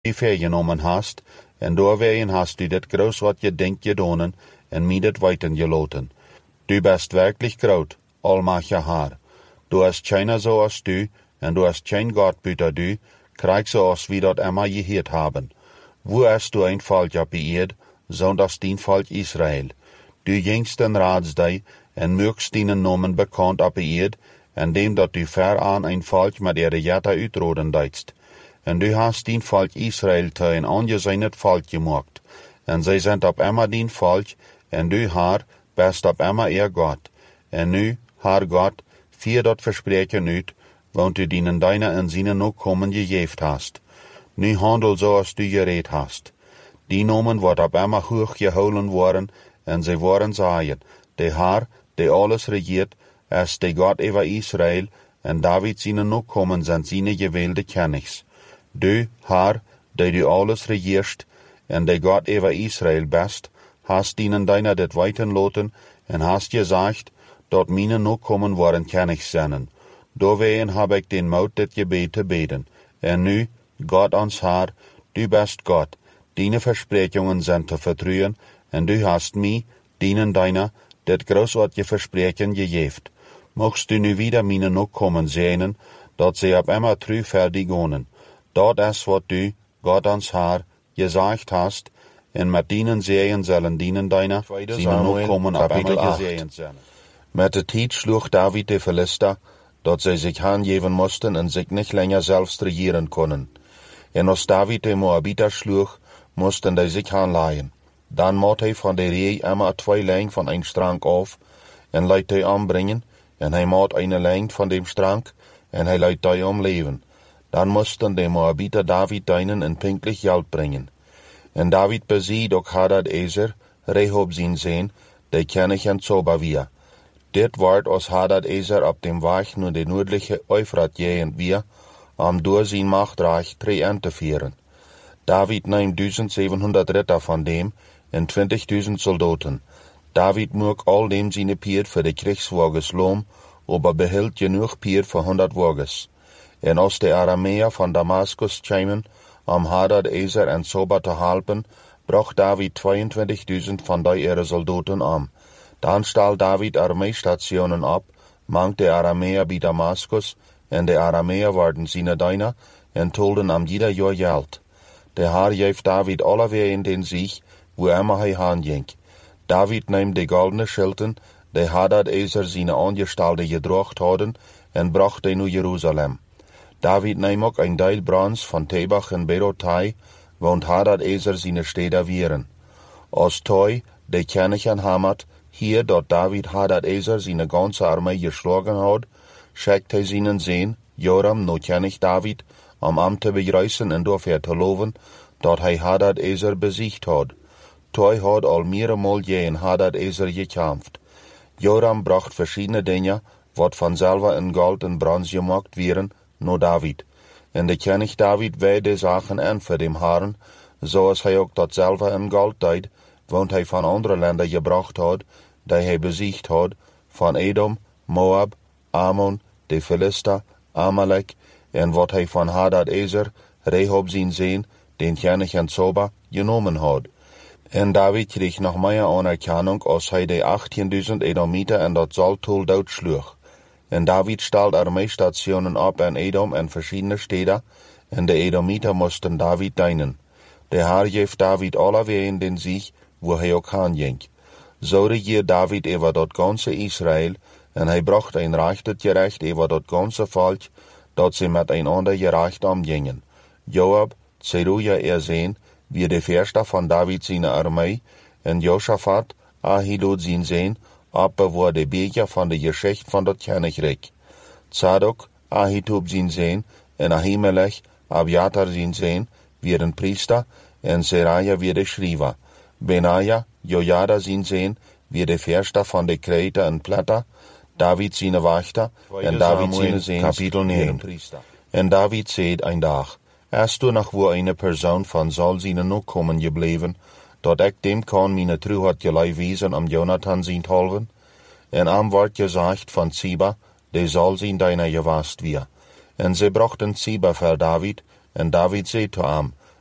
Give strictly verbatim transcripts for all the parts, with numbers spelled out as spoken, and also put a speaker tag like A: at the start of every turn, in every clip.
A: die vergenomen hast, en doorwegen hast du dit groß wat je denkt gedonen, en mij dit weiten geloten. Du bist wirklich groot, almachtig Haar. Du hast keiner so als du, en du hast kein Gott büter du, krieg so als wie dort immer gehört haben. Wo hast du ein Volk auf die Erde, so das din Volk Israel. Du jingst den Ratsdei, en mögst deinen Namen bekannt auf die Erde, en dem dat du ver aan ein Volk mit ihre Jetta uitroden deitst. En du hast din Volk Israel te een angezeinet Volk gemacht. En zij sind op immer din Volk, en du haar best op immer ihr Gott. En nu, haar Gott, vier dat verspreken uit, want du dienen deine en zine nog kommen gegeven hast. Nu handel zo als du gereed hast. Die nomen wordt op immer hoog gehouden worden, en zij worden zeggen, de haar, de alles regiert, als de Gott over Israel, en David zine nog kommen zijn zine gewählte Königs. Du, haar, de du alles regierst, en de Gott over Israel best, hast dienen deiner dit weiten loten, en hast gesagt, dat mine nog kommen worden Königs zijn. Doorwegen heb ik den Mout dit gebet te beten. En nu, Gott ons haar, du bist Gott, deine Versprechungen sind te vertrouwen, en du hast mij, dienen deiner, dit großartige Versprechen gegeven. Mochtst du nu wieder mine nog kommen sehnen, dat sie ab immer trü verdigonen. Dat is wat du, Gott ons haar, gesagt hast, en met dienen sehen sollen dienen deiner, sie nog kommen ab immer gesehen zijn. Met de tijd sloeg David de Philister, dat zij zich aangeven moesten en zich niet länger selbst regieren konden. En als David de Moabiter sloeg, moesten die zich aanlaaien. Dan moet hij van de ree immer twee lijn van een strang af, en leidt hij aanbrengen, en hij moet een lijn van dem strang, en hij leidt hij omleven. Dan moesten de Moabiter David deinen en pinklich geld brengen. En David beziet ook Hadad-Ezer, Rehob zijn zeen, de König en Zoba Dit wordt als Hadad-Ezer op dem Weg naar de noordelijke Euphrat gehen wir, om door zijn Machtreich Trian te vieren. David neemt zevenhonderd Ritter van dem en twintigduizend Soldaten. David mocht al dem seine Pier für de Kriegswagens loom, aber behielt genoeg Pier für hundert Wagens. En als de Arameer van Damaskus kwamen, om Hadad-Ezer en Zoba te helpen, bracht David tweeëntwintigduizend van die ihre Soldaten aan. Dan stal David Armeestationen op, mangt de Arameer bij Damaskus, en de Arameer waren zijn diener, en tolden am jeder jaar geld. De Haar geeft David alleweer in den Sieg, wo immer hij haanging. David neemt de goldene Schilden, de Hadad-Ezer zijn aangestalde gedrocht hadden, en bracht die naar Jeruzalem. David neemt ook een deel Brans van Tebach en Berotai, want Hadad-Ezer zijn steden vieren. Als Toi, de König en Hamat, hier dat David Hadad-Ezer zijn ganze Armee geschlagen had, schickt hij zijn zeen, Joram, no König David, om am te begrijzen en doorver te loven, dat hij Hadad-Ezer besiegt had. Toi had al meermaal gegen Hadad-Ezer gekämpft. Joram bracht verschiedene dingen, wat vanzelf in Gold en Brons gemaakt werden, no David. En de König David wei de Sachen aan voor dem Haaren, zoals hij ook datzelfde in Gold deed, want hij van andere landen gebracht had, die hij besiegt had, van Edom, Moab, Ammon, de Philister, Amalek, en wat hij van Hadad-Ezer, Rehob zijn zeen, den König en Zoba, genomen had. En David kreeg nog meer anerkennung, als hij de achttienduizend Edomiter en dat Zaltol doodsloeg. En David stal Armeestationen op in Edom en verschiedene steden, en de Edomiter moesten David dienen. De Haar geeft David alleweer in den Sieg, wo hij ook haanging. Zo regiert David over dat ganze Israel, en hij bracht een rechtet gerecht over dat ganze volk, dat ze met einander gerecht omgingen. Joab, Zeruja er zeen, wie de Verster van David zijn Armee, en Josaphat, Ahilud zijn zeen, abbewaar de Becher van de Geschicht van dat Königreich. Zadok, Ahitub zijn zeen, en Ahimelech, Abiatar zijn zeen, wie een priester, en Seraja wie de schrijver. Benaja, Jojada zijn zeen, wie de Verster van de Kreten en Platter, David zijn wachter, en David zijn zeen, kapitel negen. En David zeed een dag, erst toen nog wo eine Person van zal zijn nog komen gebleven, dat ik dem kan meine Truheit gelei wiesen am Jonathan zijn halven, en am wordt gezegd van Ziba, de zal zijn deiner gewast wir. En ze brachten Ziba voor David, en David zei zu am,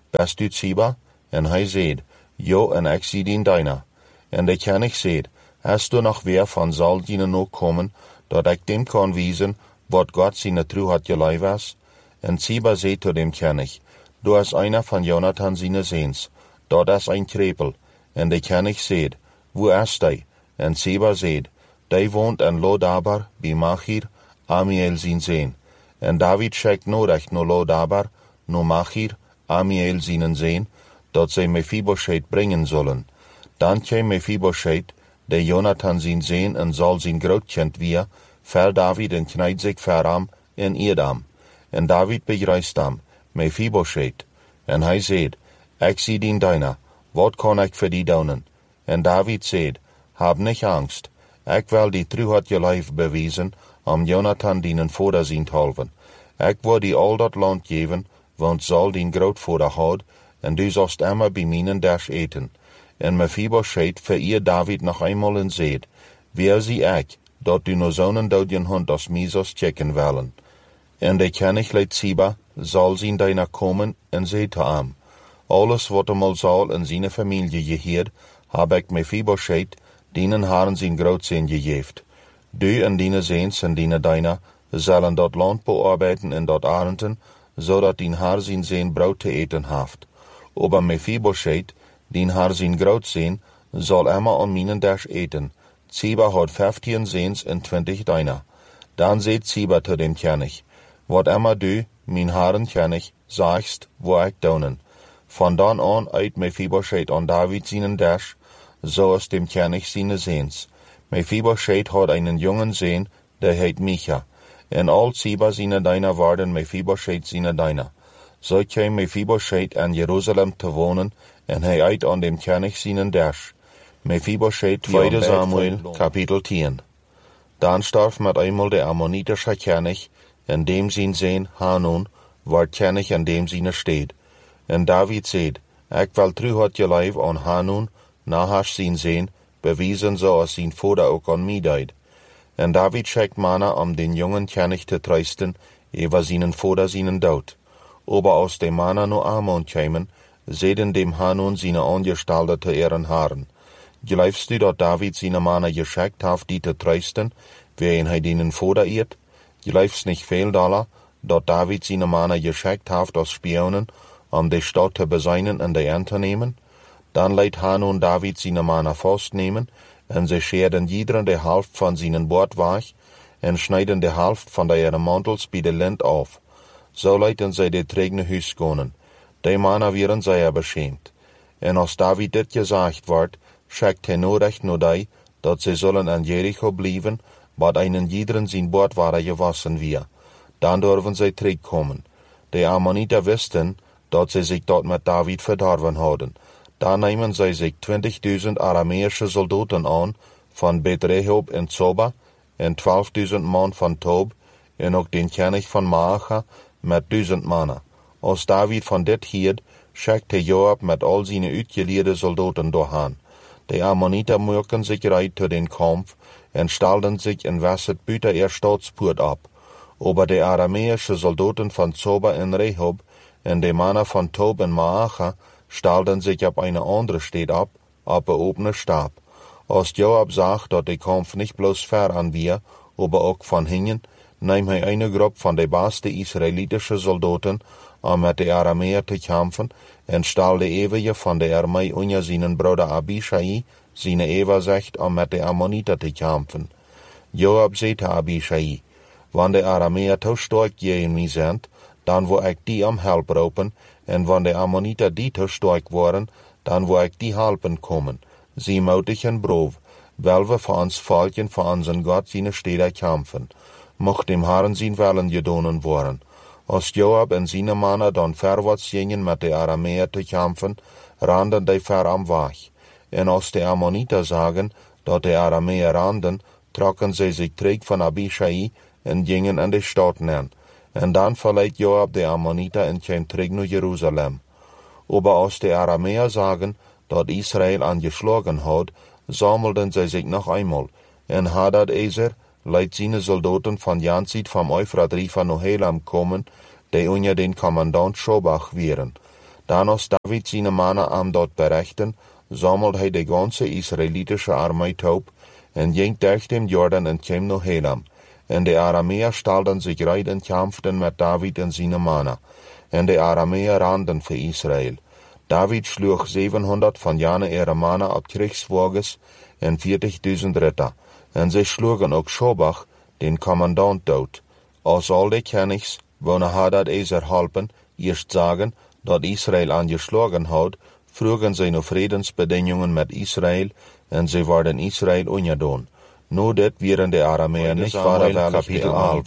A: best u Ziba? En hij zeid, jo, en ik zie dien deiner. En de knecht zeid, hast du nog weer van zal die nog komen, dat ik dem kan wijzen, wat God zijn trouw had gelei was? En Ziba zeid zu dem knecht, du is einer van Jonathan zijn zeens, dat is een krepel. En de knecht zeid, wo is hij? En Ziba zeid, die woont in Lodabar, bij Machir, Amiel zijn zeen. En David schickt nodig no Lodabar, no Machir, Amiel zijn zeen, dat zij Mephibosheth brengen zullen. Dan kwam Mephibosheth, de Jonathan zijn zeen en zal zijn grootkind weer, ver David en knijdt zich ver am en eerdam. En David begrijst am, Mephibosheth. En hij zeid, ik zie dien deiner, wat kan ik voor die doen? En David zeid, hab nicht angst, ik wil die trouw had je lijf bewijzen, om Jonathan dienen vader zijn te helpen. Ik wil die al dat land geven, want zal dien grootvader houd, en du zost immer bij mijnen dash eten. En Mephibosheth vereer David nog eenmaal en zeid, wer zie ik, dat du no zo'n doodjen hond als mij zost checken willen. En de knecht leidt Ziba, zal zien deiner komen, en zeid te am, alles wat hem al zal in zijn familie geheerd, heb ik Mephibosheth, dienen haren zijn grootzeen gegeven. Du en dine zeens en dine deiner zullen dat land bearbeiten en dat arenden, zodat dien haar zijn zeen brood te eten haft. Aber Mephibosheth, dien haar zijn grootzeen, zal immer aan mijnen dash eten. Ziba had vijftien zeens en twintig deiner. Dan zeid Ziba te dem knecht, wat immer du, mijn haren knecht, sagst, wo ik donen. Van dan aan uit Mephibosheth aan David zijn dash, zo is dem knecht zijn zeens. Mephibosheth had einen jongen zeen, der heet Micha. En al Ziba zijn deiner waren Mephibosheth zijn deiner. Zo kwam Mephibosheth in Jeruzalem te wonen, en hij uit aan dem knecht zijn dash. Mephibosheth, tweede Samuel, kapitel tien. Dan starf met eenmaal de Ammonitische knecht, en dem zijn zeen Hanun, waar knecht en dem zijn steed. En David zeid, ik wil trouw had je lijf aan Hanun, Nahash zijn zeen, bewijzen zoals zijn vader ook aan mij deed. En David schickt mannen om den jongen knecht te trösten, over zijn vader zijn dood. Aber aus dem mannen no Ammon kämen, zeiden dem Hanun zijn Angestellte te ehren haren. Geleifst du dat David zijn mannen geschickt haft die te trösten, wen hij denen vader eert? Geleifst nicht veel dollar, dat David zijn mannen geschickt haft als Spionen, om de stad te beseinen en de te nemen? Dan leidt Hanun David zijn mannen vastnemen, en ze scheerden iederen de helft van zijn bord weg, en schneiden de helft van de mantels bij de lint af. Zo leiden zij de tregene huis konen. De mannen werden zeer beschämt. En als David dit gezegd wordt, schickt hij nodig no die, dat ze zullen in Jericho blijven, wat einen iederen zijn bord waren gewassen weer. Dan durven zij terugkomen. De Ammoniter wisten, dat ze zich dort met David verdorven hadden. Dan nemen zij zich twintigduizend Arameische soldaten aan, van Bet-Rehob en Zoba, en twaalfduizend man van Tob, en ook den knecht van Maacha, met duizend mannen. Als David van dit hield, schikte Joab met al zijn uitgeleerde soldaten doorheen. De Ammoniter merken zich rijdt tot den Kampf, en stelden zich in Wesset buiten er Staatspoort ab. Aber de Arameische soldaten van Zoba en Rehob, en de mannen van Tob en Maacha, stelden zich op eine andere Stadt ab, op een opene Stab. Als Joab zag dat de Kampf nicht bloß ver an wir, aber ook van hingen, nahm hij eine groep van de beste Israelitische soldaten, om met de Arameer te kämpfen, en stal de eeuwige van de armee onder zijn broeder Abishai, zijn eeuwigheid om met de Ammoniter te kämpfen. Joab zei te Abishai, wanneer de Arameer te sterk tegen mij zijn, dan wil ik die om help roepen, en wanneer de Ammoniter die te sterk worden, dan wil ik die helpen komen. Sie moedig en brov, wel we voor ons volken voor onze God zijn steden kämpfen. Mocht dem Herren zijn willen gedonen worden. Als Joab en zijn mannen dan verwaarts gingen met de Arameer te kämpfen, randen die ver am weg. En als de Ammoniter zagen dat de Arameer randen, trokken zij zich terug van Abishai en gingen in de stad neer. En dan verliet Joab de Ammoniter en kwam terug naar Jeruzalem. Aber als de Arameer zagen dat Israël aangeslagen had, sammelden zij zich nog eenmaal. En Hadadezer leidt zijn soldaten van Janzit van Euphrat River naar Helam komen, die onder den commandant Schobach waren. Dan als David seine Männer am dort berechten, sammelt hij de ganze israelitische armee op en ging durch den Jordan en kwam naar Helam. En de Arameer stelden zich reid en kämpften met David en seine Männer. En de Arameer randen voor Israël. David sloeg zevenhonderd van jene ihre Männer op Kriegswagens en vierzigduizend Ritter. En sie schlugen ook Schobach, den Kommandant, dood. Als al de Königs, wo Hadad Ezer halpen, eerst sagen, dat Israël angeschlagen had, vroegen sie naar Friedensbedingungen met Israël en sie worden Israël ungedaan. Nu dit wären de Arameer nicht vaarwillig Kapitel elf.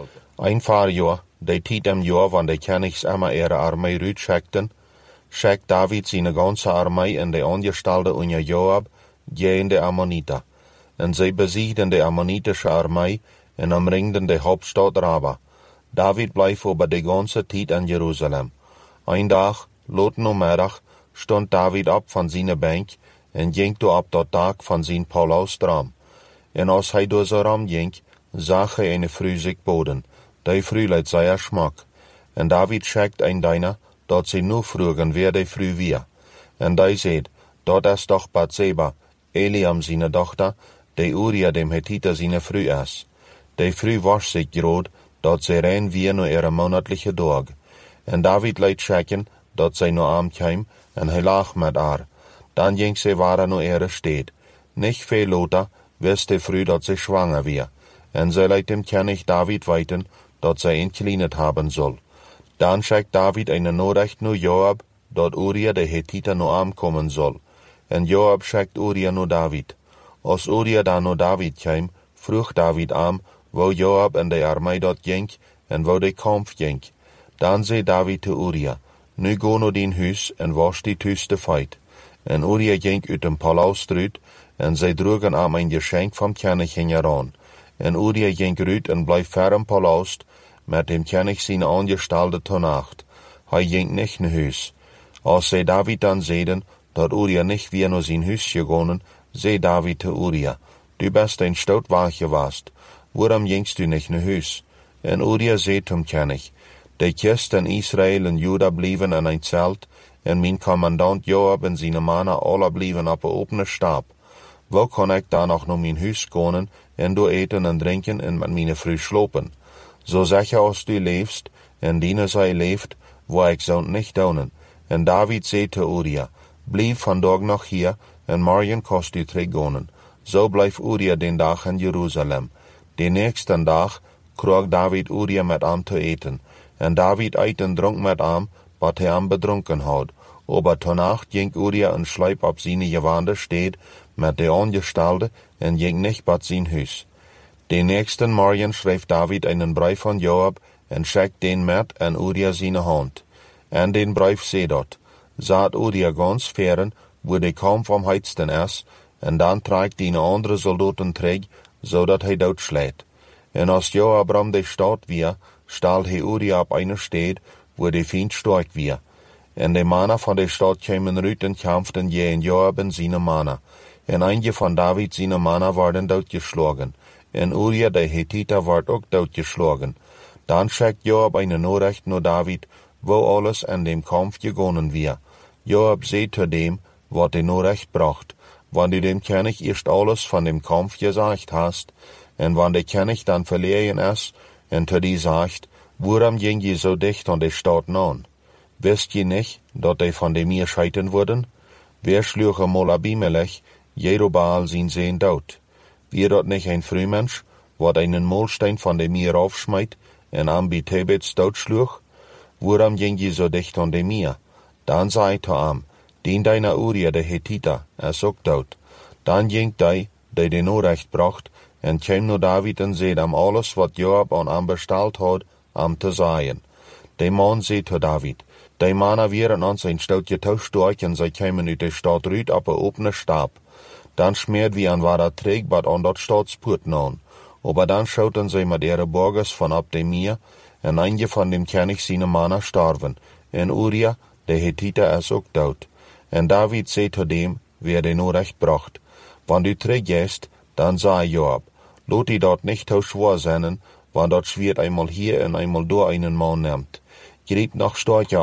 A: Ein paar jaar, de tijd im jaar, wanneer de Königs immer ihre Armee rütschickten, schickt David seine ganze Armee en de Angestelde unter Joab gegen de Ammoniter. En sie besiegten de ammonitische Armee en umringden de Hauptstadt Raba. David bleef over de ganze tijd in Jerusalem. Ein Dag, laat namiddag, stond David op van zijn bank en ging toe op dat dak van zijn palaus raam. En als hij door zijn raam ging, zag hij een vrouw zich boden. Die vrouw leid zeer smak. En David schickt een diener, dat ze nu vroegen wer die vrouw weer. En die zei, dat is toch Bathseba, Eliam zijn dochter, die Uria dem Hethiter zijn vrouw is. Die vrouw was zich groot, dat ze rein weer naar ihre monatliche dag. En David leid schicken, dat zij naar hem kwam, en hij lag met haar. Dan ging ze waren naar ihre stad. Nicht veel later wist de vrouw dat ze schwanger weer. En zij leidt dem König David weiten, dat zij entkleinet haben soll. Dan schickt David eine Nachricht naar Joab, dat Uria de Hethiter naar hem kommen soll. En Joab schickt Uria naar David. Als Uria dan naar David kwam, vroeg David aan, wo Joab en de armee dort ging, en wo de Kampf ging. Dan zei David te Uria, nu go naar din huis en was die tuiste feit. En Uria ging uit dem Palaus eruit, en zij droegen aan een geschenk van König heran. En Uria ging eruit en bleef ver im Palaus, met dem König seine Angestelde zur Nacht. Hij ging nicht naar huis. Als zij David dan zeiden, dat Uria nicht weer naar zijn huis gegangen, zei David te Uria, du bist ein stoutwaagje wast, waarom gingst du nicht naar huis? En Uria zei zum König, de Christen in Israël en Juda blieven in een zelt, en mijn commandant Joab en zijn mannen alle blieven op een opene stab. Wo kan ik dan nog naar mijn huis gaan en door eten en drinken en met mijn vrouw slopen? Zo zeg je als du leefst, en diene zij leeft, wo ik zou niet doen. En David zei te Uria, blijf vandaag nog hier, en morgen kost u teruggaan. Zo blijft Uria den dag in Jeruzalem. De nächsten dag kroeg David Uria met hem te eten. En David eet en dronk met hem, wat hij hem bedronken had. Aber tonnacht ging Uria en schleip op zijn gewande steed, met de Angestelde, en ging nicht bat zijn huis. Den nächsten Morgen schreef David einen Brief von Joab, en schickt den met en Uria seine Hand. En den Brief zei dat, zaat Uria ganz fern, wo de Kampf am heitsten is, en dan tragt die andere Soldaten terug, zodat hij dood sleet. En als Joab ram de stad weer, stal hij Uria op eine stad, wo de Feind stark weer. En de mannen van de stad kwamen uit en kämpften gegen Joab en seine mannen. En einige van David seine mannen werden doodgeschlagen. En Uria de Hethiter werd ook doodgeschlagen. Dan schickt Joab eine Nachricht naar David, wo alles in dem Kampf gegangen weer. Joab zei zu dem, wat de Nachricht bracht, wann du dem König erst alles von dem Kampf gesagt hast, en wann der König dann verlegen ist, en zu die sagt, warum ging je so dicht an de Stadt an? Wisst je nicht, dat die von dem ihr scheitern würden? Wer schlug einmal Abimelech, Jerubbaal sein Sehen dood? Wie dat nicht ein Frühmensch, wat einen Molstein von dem Meer aufschmeit, en Ambitebets dood schlug? Warum ging je so dicht an dem Meer? Dan zei to am, den deiner Uria de Hethiter, is ook dood. Dan ging die, die de Nachricht bracht, en kwam naar David en zei am alles, wat Joab aan am besteld had, am te zeggen. De man zei to David, die mannen wären ons een stoutje tauscht durch, en zij kwamen uit de stad ruit op een opene stab. Dan schmeert wie an war Trägbad an dat Staatspoorten an. Aber dann schauten sie mit ihre Borgers von ab dem Meer, en einige von dem König seine Männer starben, en Uria, der Hethiter, is ook dood. En David zei zu dem, wer de Nachricht bracht, wann du teruggehst, dann sei Joab, lot die dort nicht so schwor sein, wann dort Schwert einmal hier en einmal do einen Mann nimmt. Grieb noch Storche an,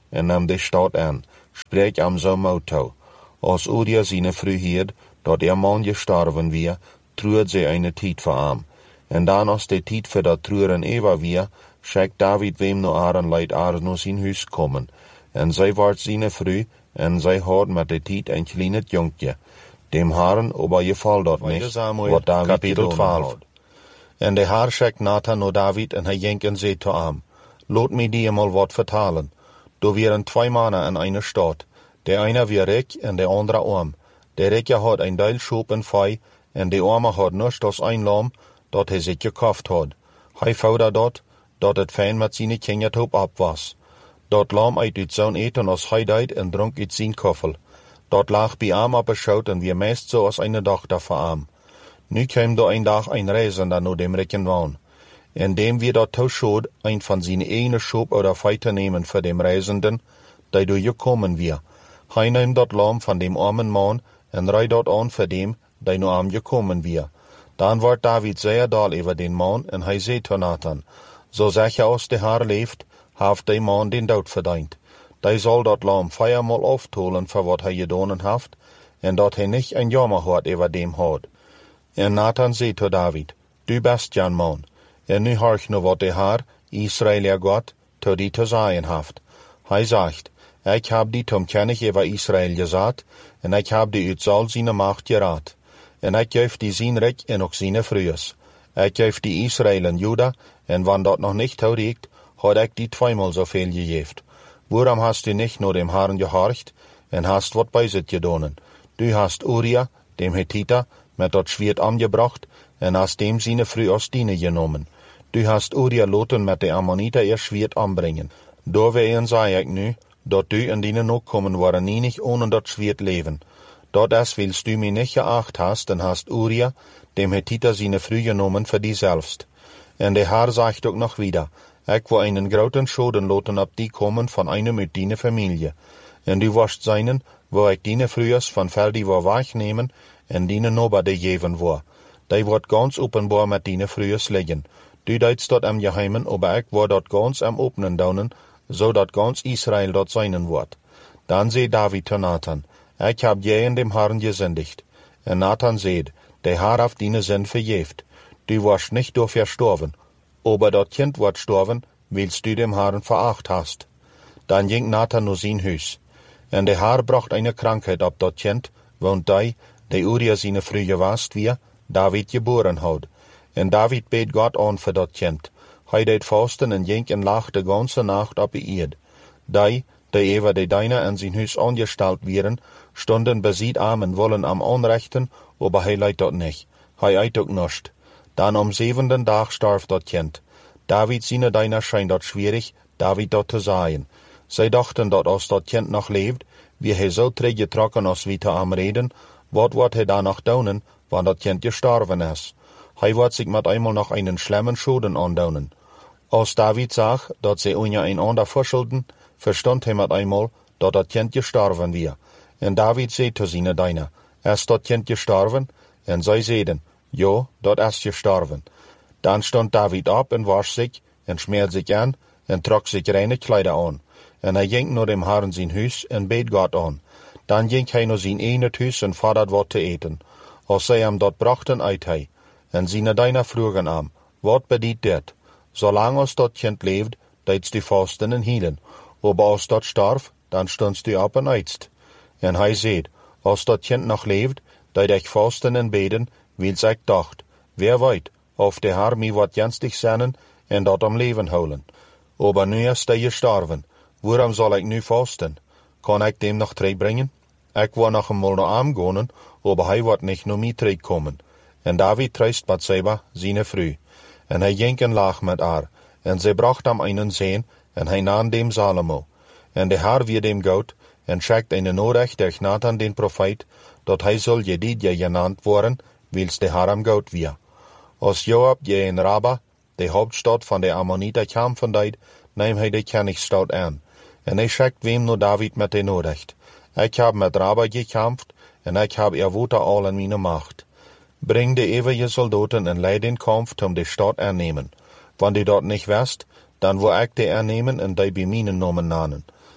A: en nam de stad aan, spreek am zo moutou. Als Uria zijn vrouw hierd, dat er man gestorven weer, truert ze eine tijd voor am. En dan als de tijd voor dat truren Eva weer, schickt David wem no aren leid ar no zijn huis komen. En zij wordt zijn vrouw, en zij had met de tijd een kleines jonkje. Dem haren ober je val dat niet, wat David gedaan had. En de haar schickt Nathan no David en hij jenken ze te am. Laat me die eenmaal wat vertalen. Do wären twee mannen in eine stad. Der eine wie reich en de andere arm. Der Reiche had ein Deil Schop en Fei, en de arme had nichts als ein Lamm, dat hij zich gekauft had. Hij vouwde dat, dat het fijn met zijn kindertop ab was. Dat Lamm uit uit zo'n eten als hij deed en dronk uit zijn koffel. Dat lag bij am abgeschaut en wie meest zo als eine Dochter voor am. Nu kwam do een dag een Reisender naar dem Reichen woon. En dem wir dat toeschot, ein van zijn ene Schop oder Fei te nemen voor dem Reisenden, die door je komen wir. Hij neemt dat Lamm van dem armen man en rijd dat aan voor dem, die nu am gekommen wir. Dan wordt David zeer dal over den man en hij zei tot Nathan, zo zeg je als de Heer leeft, heeft de man den dood verdiend. Die zal dat Lamm viermaal aftolen voor wat hij gedaan heeft, en dat hij niet een jammer had over dem had. En Nathan zei tot David, du bist jan man, en nu hoor ik nu wat de Heer, Israël God, tot die te zeggen heeft. Hij zegt, ik heb die tom kennis over Israël gezet, en ik heb die uit zal zijn macht geraad. En ik geef die zijn rijk en ook zijn vrues. Ik geef die Israël en Juda, en wanneer dat nog niet toereikt, had ik die tweemaal zoveel gegeven. Waarom hast du nicht nur dem Herrn gehorcht, en hast wat bij zit gedaan? Du hast Uria, dem Hethiter, met dat Schwert angebracht, en hast dem seine Frau aus Diene genommen. Du hast Uria loten met de Ammoniter ihr Schwert anbringen. Doorwegen zei ik nu, dat du en dine nog komen waren nie nicht ohne dat Schwert leven. Dat es willst du mir nicht geacht hast, en hast Uria, dem Hethiter seine Frau genommen für die selbst. En de Herr sagt ook nog wieder, ik wil einen groten Schoden loten op die komen van einem uit dine Familie. En du wirst seinen, wo ik dine Frühers van ver die wo wegnemen, en dine nobade geven wo. Die wordt ganz openbaar met dine Frühers liggen. Du deitst dat am Geheimen, aber ik word dat ganz am openen daunen, zodat ganz Israel dat seinen wordt. Dan zei David te Nathan, ik heb jij in dem Herrn gesendigt. En Nathan zeid, de Herr heeft dine zin vergeeft. Du warst nicht door verstorven, aber dat Kind wordt storven, wilst du dem Herrn veracht hast. Dan ging Nathan naar zijn huis. En de Herr bracht eine Krankheit op dat Kind, want die, de Uria seine Frau gewast wie, David geboren had. En David beet God aan voor dat kind. Hij deed vasten en ging en lag de ganze Nacht op de eerd. Die, die over de Deiner en zijn huis angesteld wieren, stonden beziet am en wollen am aanrechten, aber hij leidt dat niet. Hij eet ook nicht. Dan am zevenden dag starf dat kind. David seine Deiner schijnt dat schwierig, David dat te zeggen. Zij dachten dat als dat kind nog leeft, wie hij zo teruggetrokken als wie te am reden, wat wordt hij dan nog doen, wanneer dat kind gestorven is. Hij wordt zich met eenmaal nog einen schlimmen Schoden aandoen. Als David zag dat zij onder een ander verschulden, verstond hij met eenmaal dat dat kind gestorven weer. En David zei te zijn Deiner, is dat kind gestorven? En zij zeiden, ja, dat is gestorven. Dan stond David op en was zich, en smeerde zich aan, en trok zich reine kleider aan. En hij ging naar dem Herrn zijn huis en beet God aan. Dan ging hij naar zijn ene huis en vorderde wat te eten. Als zij hem dat brachten, uit hij. En zijn Deiner vroegen hem, wat bedient dit? Zolang als dat kind leeft, deedst du vasten en hielen. Aber als dat starf, dan stondst du op en uitst. En hij zei, als dat kind nog leeft, deed ik vasten en beden, wils ik dacht, wer weet, of de Herr mij wat jenstig zenden en dat am leven houden. Aber nu is hij gestorven. Waarom zal ik nu vasten? Kan ik dem nog terugbrengen? Ik wil nog eenmaal naar hem gaan, aber hij wordt niet naar mij terugkomen. En David tröst Bathseba, seine Frau. En hij ging en lag met haar. En zij bracht hem einen Zehn, en hij nam dem Salomo. En de Herr wie dem Goud, en schickt eine Nachricht durch Nathan den Prophet, dat hij zal Jedidja genannt worden, wils de Herr am Goud wie. Als Joab je in Rabba, de Hauptstadt van de Ammoniter kämpfen deed, neem hij de Königsstadt aan. En hij schickt wem nur David met de Nachricht. Ik heb met Rabba gekämpft, en ik heb erwoten al in meine Macht. Bring de ewige Soldaten en leid den Kampf um de Stadt ernehmen. Wann die dort nicht west, dann wo ik de ernehmen en die bij mijnen Namen nanen.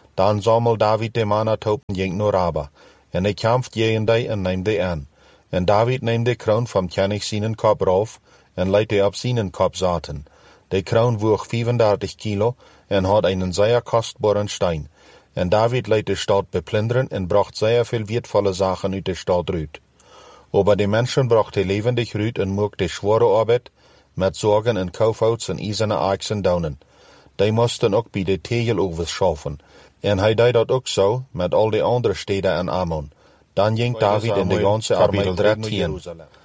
B: Dan sammel David de manna topen jink no Raba, en hij kämpft gegen die en neemt die aan. En David neemt de kroon van König seinen kop rauf, en leidt die op seinen kop zaten. De kroon woog vierendertig kilo, en had einen sehr kostbaren Stein. En David leidt de stad beplunderen, en bracht sehr viel wertvolle Sachen uit de stad uit. Aber die Menschen bracht hij levendig uit, en mocht de schwere arbeid, met zorgen en kaufhouts en eiserne aaksen daunen. Die moesten ook bij de tegelovers schaffen. En hij deed dat ook zo, met al die andere steden en Ammon. Dan ging David in de ganze armee dreien.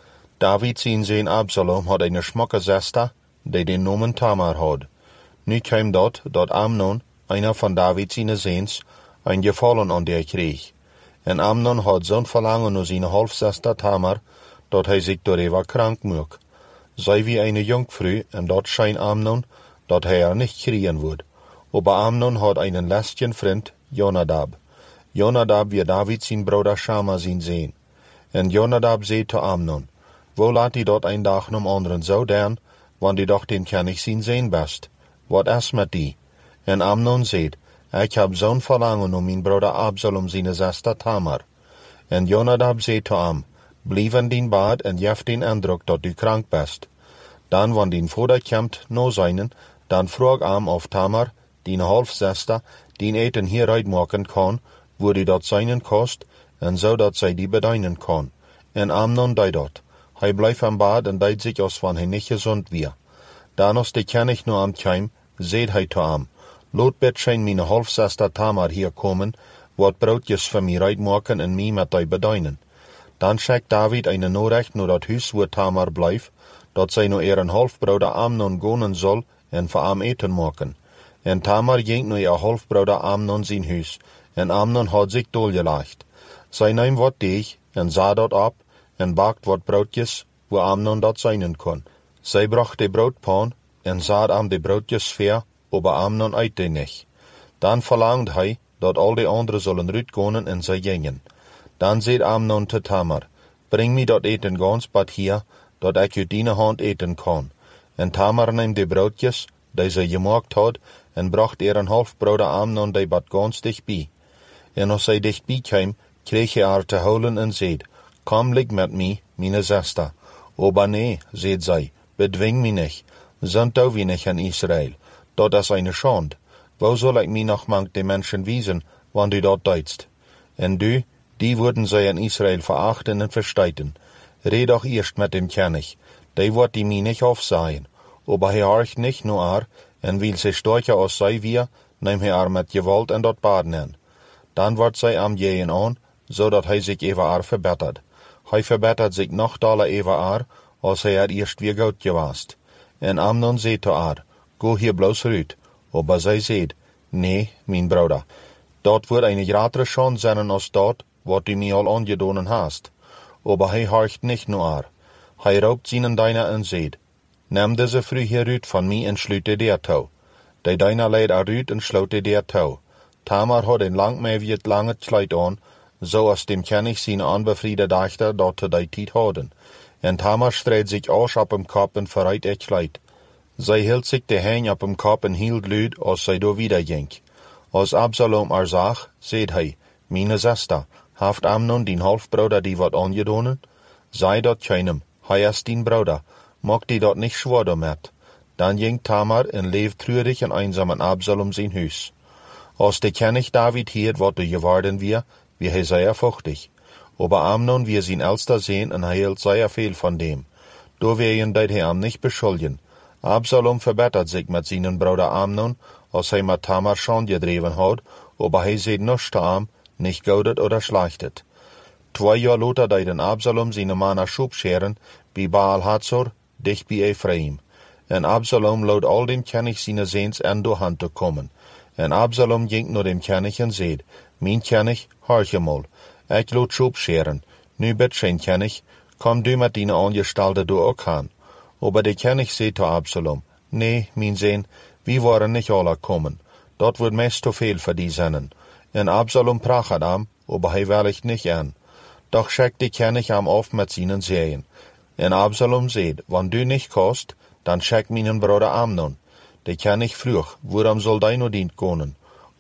B: David zijn zoon Absalom had een schmakke zesta, die den nomen Tamar had. Nu kwam dat, dat Amnon, einer van David zijn zoons, een gevallen aan die kreeg. En Amnon had zo'n verlangen naar zijn halfzester Tamar, dat hij zich daarover krank mocht. Zij wie eine Jungfrau, en dat schijn Amnon, dat hij er nicht kriegen wordt. Aber Amnon had einen lästigen Freund, Jonadab. Jonadab wie David zijn Bruder Schama zijn zoon. En Jonadab zei te Amnon, wo laat die dat een dag nom anderen zo doen, want die dacht den König zijn zoon best. Wat is met die? En Amnon zei, ik heb zo'n verlangen om mijn Bruder Absalom zijn zuster Tamar. En Jonadab zei te Am, blijf in dien bad en jef den indruk dat du krank best. Dan, wanneer dien vader komt no zijnen, dan vroeg Am of Tamar, dien halfzuster, dien eten hieruit maken kan, wo die dat zijnen kost, en zo dat zij die bedienen kan. En Amnon deed dat. Hij bleef am bad en deed zich als van hij niet gezond weer. Dan als de König no am kwam, zeid hij te Am, laat betschein mijn halfzuster Tamar hier komen, wat broodjes voor mij uitmaken en mij met die bedienen. Dan schickt David eine Nachricht naar dat huis wo Tamar blijft, dat zij no ihren halfbruder Amnon gonen soll en voor am eten maken. En Tamar ging naar ihr halfbruder Amnon zijn huis, en Amnon had zich doorgelegd. Zij neemt wat deeg, en zaa dat op, en bakt wat broodjes, wo Amnon dat zijnen kon. Zij bracht de broodpan, en zaad am de broodjes ver, aber Amnon uit die nicht. Dan verlangde hij, dat al de anderen zullen uitgonen en zij gingen. Dan zei Amnon te Tamar, breng me dat eten gans bad hier, dat ik uit die hand eten kan. En Tamar neemt de broodjes, die zij gemaakt had, en bracht ihren halfbruder Amnon die bad gans dichtbij. En als zij dichtbij kwam, kreeg hij haar te houden en zei, kom lig met mij, meine zuster. Aber nee, zei zij, bedwing me nicht, sind du wie nicht in Israel. Dat is eine Schande. Wo soll ik mij nog mank de Menschen wiesen, wann du dat deitst? En du, die würden zij in Israel verachten en versteiten. Red doch erst mit dem König, die wird die mir nicht aufsahen. Aber hij horcht nicht nur ar, en will sie stärker als zij wir, nehm hij ar mit Gewalt en dat baden an. Dan wordt zij am gehen an, zodat hij zich even ar verbetert. Hij verbetert zich noch daler even ar, als hij er eerst weer goed gewast. En Amnon zei te ar, go hier bloos uit. Aber zij zei, nee, mijn Bruder, dat wordt eine grotere Schande zijn als dat, wat du mir al angedonen hast. Aber hij horcht nicht nur ar. Hij raubt seinen Deiner en zei, neem deze Früh hieruit van mij en sluit der touw. De Deiner leid eruit en sloot der touw. Tamar had een lang meewiet lange kleid aan, zoals dem König zijn aanbevriede dachter dat te die tijd hadden. En Tamar streed zich aus op hem kop en vooruit het kleid. Zij hield zich de heen op hem kop en hield luid als zij door wieder ging. Als Absalom er zag, zei hij, meine zuster, haft Amnon dien halfbruder die wat aangedonen? Zei dat keinem, hij is dien bruder, mag die dat nicht schwor damit. Dan ging Tamar en leef treurig en einsam in Absalom zijn huis. Als de König David hiert wat er geworden wir, wie hij sehr fuchtig. Aber Amnon wir zijn älster sehen en hij hield sehr veel van dem. Door wegen deed hij am nicht beschuldigen. Absalom verbetert sich mit seinen Bruder Amnon, als hij mit Tamar schon gedreven had, aber hij seht nichts te am, nicht goudet oder schlechtet. Zwei Jahr later deiden Absalom seine Männer Schubscheren, bei Baal Hazor, dicht bei Ephraim. En Absalom laut all dem König seine Sehns an door hand te kommen. En Absalom ging naar dem König en zei, mijn König, horche mal, ik laat Schubscheren, nu bitschein König, komm du mit deine Angestalte door ook aan. Aber der König zei te Absalom, nee, mijn Sehn, wir waren nicht alle kommen, dat wordt meest te veel voor die zinnen. En Absalom prachet am, aber hij willigt nicht an. Doch schickt der König am auf mit seinen Sehen. En Absalom zei, wann du nicht kost, dann schick meinen Bruder Amnon. Der König vroeg, waarom soll dein no dient konen?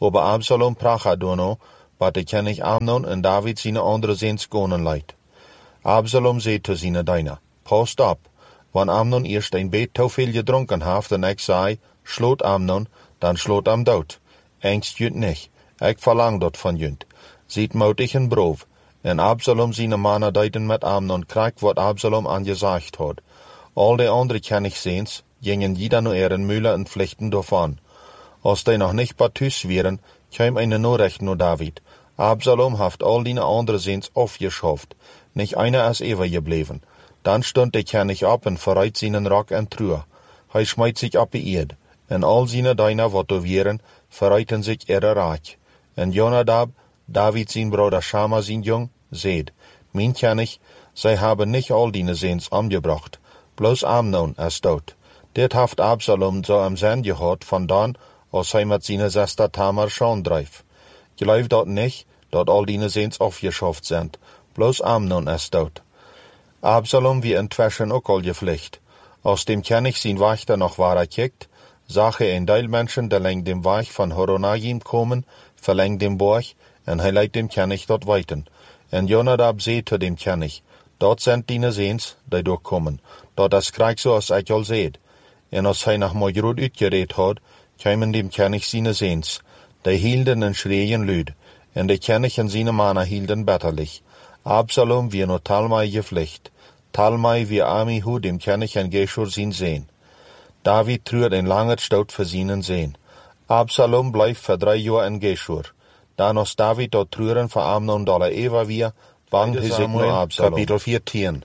B: Aber Absalom pracha dono, wat de König Amnon en David seine andere Sehns gonen leid. Absalom zei zu seine Deiner, post ab, wann Amnon erst ein Bet zu viel gedrunken haft, en ich sei, schlot Amnon, dann schlot am dood. Engst jünt nicht, ich verlang dort von jünt. Sieht mautig en Brov, en Absalom seine Manner deuten mit Amnon, krieg wat Absalom angesagt hat. All die andere Königsehns gingen jeder nur ihren Müller und Pflichten davon. Als die noch nicht batüs wären, kam eine Nachricht nur David. Absalom haft all die andere Sehns aufgeschafft, nicht einer ist ever geblieben. Dann stund der König ab und verreit seinen Rock und Truhe. Hij schmeit sich ab die Erd, en all seine Deiner, wat da wären, verreiten sich ihre Rat. En Jonadab, David sein Bruder Schama sein Jung, seht, mein König, sie haben nicht all die Sehns umgebracht, bloß Amnon ist tot. Det haft Absalom so am Sinn gehört, von dann, als hij mit seiner Schwester Tamar schon dreif. Glaub dort nicht, dort all die Sehns aufgeschafft sind, bloß Amnon ist tot. Absalom wie inzwischen auch all gepflicht. Als dem König sein Wächter noch war kickt, sah er ein Teil Menschen, der lang dem Weg von Horonagim kommen, verlängst dem Borg, en hij leidt dem König dort weiten. En Jonadab seht zu dem König, dort sind die Sehns, die durchkommen, dort das Krieg so als ich all seht. En als hij nach Mojrud uitgeredet hat, kamen dem König seine Sehns, die hielden en schreien lüd, en der König en seine Männer hielden betterlich. Absalom wie nur Talmai gepflicht, Talmai wie Amihu dem König en Geshur sin Sehn. David trürt ein langer Staut für seinen Sehn. Absalom bleibt für drei Jahre in Geshur. Dann als David dort trüren für Amnon dollar Eva wir, bangt er sich nur Absalom. Kapitel vierzehn.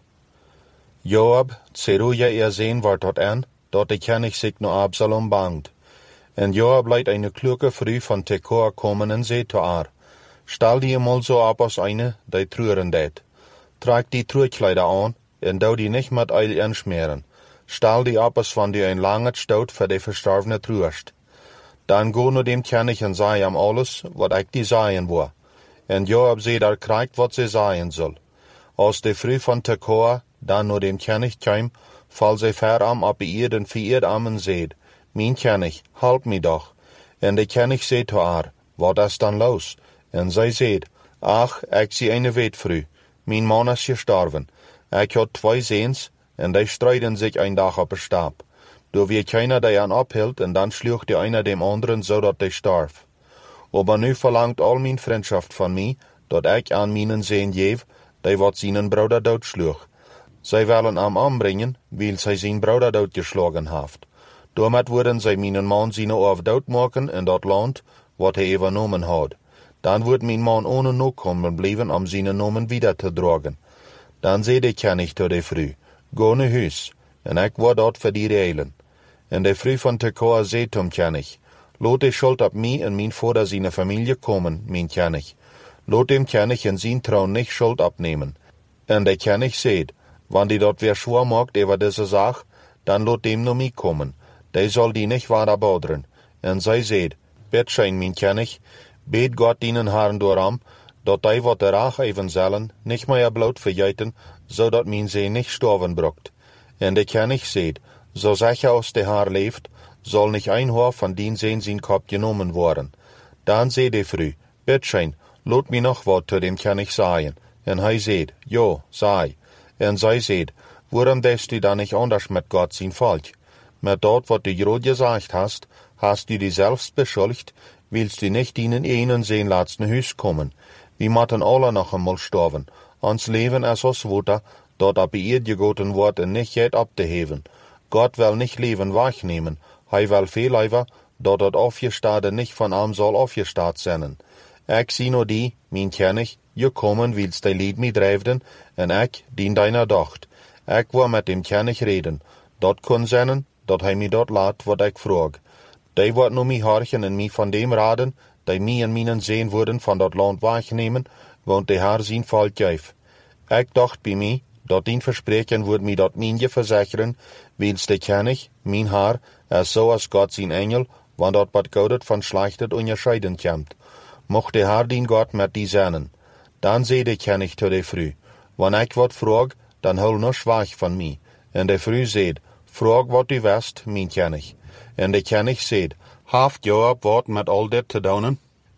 B: Joab, Zeruja ihr Sehn war dort an, dort der König sich nur Absalom bangt. En Joab leidt eine kluge früh von Tekoa kommen en seht to ar. Stell die mal so ab als eine, die trüren det. Trag die Trügkleider an, en dau die nicht mit Eil anschmieren. Stell die ab als von dir ein langer Staut für die Verstorbene trüst. Dann go nur dem König en sei am alles, wat ich die sagen wo. En Joab seht er kriegt, wat sie sagen soll. Als die früh von Tekoa, dann nur dem König kam, fall sie veram ab ihr den vier Ammen seht. Mein König, halt mi doch. En der König seht to ar, wat ist dann los? En zij seht, ach, ich sie eine weet früh. Mein Mann ist gestorben. Ich hat zwei Sehns, en die streiten sich ein Tag op der Stab. Da wie keiner die an abhielt, en dann schlucht die einer dem anderen, so dat die starf. Aber nu verlangt all mein Freundschaft von mi, dat ich an meinen Sehn jev, die wat seinen Bruder dood schluch. Zij wollen am anbringen, weil sie sein Bruder dood geschlagen haft. Damit würden sie meinen Mann seine Orf dood machen in dat Land, wat er übernommen hat. Dann wird mein Mann ohne Nachkommen bleiben, um seine Namen wieder zu tragen. Dann seh der König zu der Früh, go ne Hüs, en ich war dort für die Reilen. En der Früh von Tekoa seht zum König, lot die Schuld ab mi en mein Vater seine Familie kommen, mein König. Lot dem König in sein Traun nicht Schuld abnehmen. En der König seht, wann die dort wer schwur macht über diese Sach, dann lot dem nur mi kommen. Der soll die nicht weiter bodern. En sei seht, betschein, mein König, bet Gott dienen Herrn doram, dat die wat der Rach even sollen, nicht mehr Blut verjeiten, so dat mein See nicht sterben bruckt. En der König seht, so sicher aus der Haar lebt, soll nicht ein Haar von den Seen sein Kopf genommen worden. Dann seht ihr früh, betschein, lot mi noch wat zu dem König sagen. En hij seht, jo, sei. En zij seht, warum denkst du da nicht anders mit Gott sein Volk? Mit dort, wat du gerade gesagt hast, hast du dich selbst beschuldigt, willst du nicht ihnen einen sehen lassen Hüs kommen. Wir matten alle noch einmal sterben. Ans Leben ist aus Wutter, dort ab ihr gegoten wird und nicht jet abzuheben. Gott will nicht Leben wegnehmen, hij will viel lieber, dort dort aufgestanden nicht von allem soll aufgestarrt sein. Ich sieh nur die, mein König, je kommen willst dein Lied mit dreifen, und ich dien deiner Docht. Ich war mit dem König reden, dort kun sein, dort hij mi dort laat, wat ich frag. Die wird nur mi horchen en mi von dem raden, die mi en minen sehen würden von dort Land wegnehmen, want der Herr sein Volk geif. Ich dacht bei mi, dort ihn versprechen würd mi dort minje versichern, wils der König, mein Herr, es so als Gott sein Engel, wann dort bat Gaudet von Schlechtet unterscheiden kämmt. Mocht der Herr din Gott mit die sehnen. Dann seh der König zu der Früh. Wann ich wat frag, dann hol nur schwach von mi. En der Früh seht, frag wat du weißt, mein König. En der König seht, haft Joab wat mit all det zu daunen?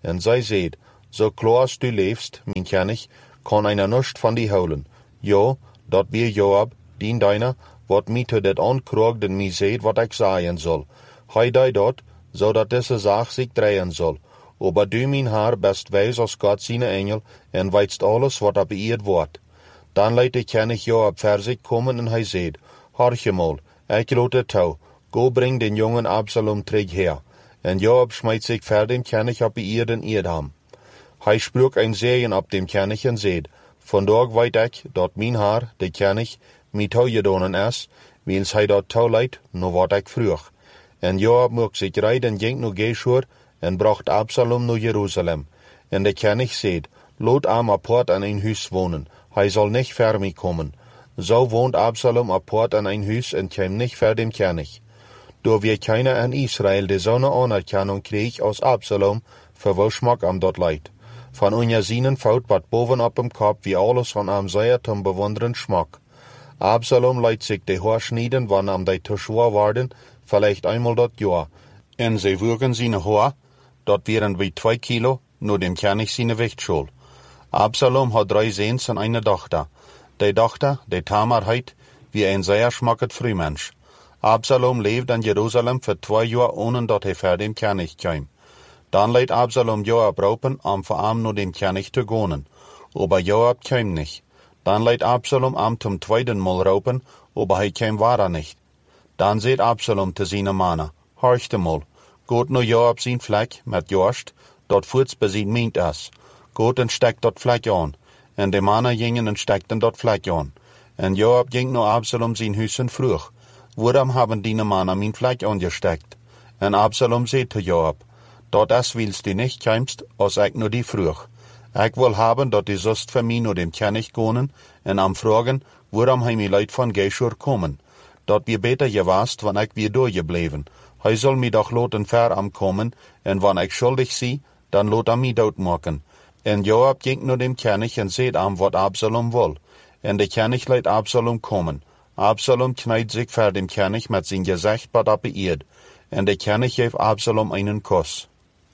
B: en zij zeid, zo klar als du leefst, mijn König, kan einer nichts van die houden. Jo, dat weer Joab, dien deiner, wat mij te dit aankroog en mij zeid wat ik zeggen zal. Hij deed dat, zodat deze zaak zich draaien zal. Aber du, mijn Herr, best wijs als God zijn engel, en weitst alles wat er beëerd wordt. Dan leidt de König Joab ver zich komen en hij zeid, horch mal, ik loot het touw, go bring den jongen Absalom terug her. En Joab smijt zich ver dem König op beëerd en eerd hem. Hij sprak een zegen op dem König en zeid, vandaag weet ik dat mijn Herr, de König, mij touw gedonen is, wils hij dat touw leidt, no wat ik vroeg. En Joab mocht zich rijden en ging naar Geshur en bracht Absalom naar Jeruzalem. En de König zeid, laat hem apart in een huis wonen, hij zal niet ver mij komen. Zo woont Absalom apart in een huis en kwam niet ver dem König. Door wie keiner in Israël de zo'n anerkennung kreeg als Absalom, voor wo smak am dat leid. Van unja zienen fout wat bovenop hem kop, wie alles van am zeer zum bewonderen smak. Absalom leidt zich de haar schnieden, wann am die te schwer worden, vielleicht einmal dat Jahr. En sie wogen seine Haar, dat wären wie zwei Kilo, nur dem König seine Gewichtschul. Absalom hat drei Sehns und eine Tochter. Die Tochter, die Tamar heit, wie ein sehr schmacket Frühmensch. Absalom lebt in Jerusalem für zwei Jahre, ohne dat er vor dem König kam. Dann leidt Absalom Joab ropen, am vor am nur dem König zu gehen. Aber Joab kam nicht. Dann leidt Absalom am zum zweiten Mal ropen, aber er kam war nicht. Dann seht Absalom zu seiner Mann, horchte mal, geht nur Joab sein Fleck mit Jorst, dort fuhrts bei sein meint es. Geht und steckt dort Fleck an. En de Männer gingen und steckten dort Fleck an. En Joab ging nur Absalom sein Hüssen früh. Warum haben die Männer mein Fleck angesteckt? En Absalom seht zu Joab, dort es willst du nicht kämst, als ich nur die früh. Ich will haben, dat die sost für mich nur dem König gehen, en am fragen, warum heim die Leute von Geshur kommen. Dat wir beter gewast, wann ich wir durchgebleven. Hij soll mi doch loten ver am kommen, en wann ich schuldig sie, dann lot er mi dood maken. En Joab ging nur dem König en seht am, wat Absalom will. En de König leidt Absalom kommen. Absalom kneit sich vor dem König mit sein Gesicht bad ab beirrt. En de König geeft Absalom einen Kuss.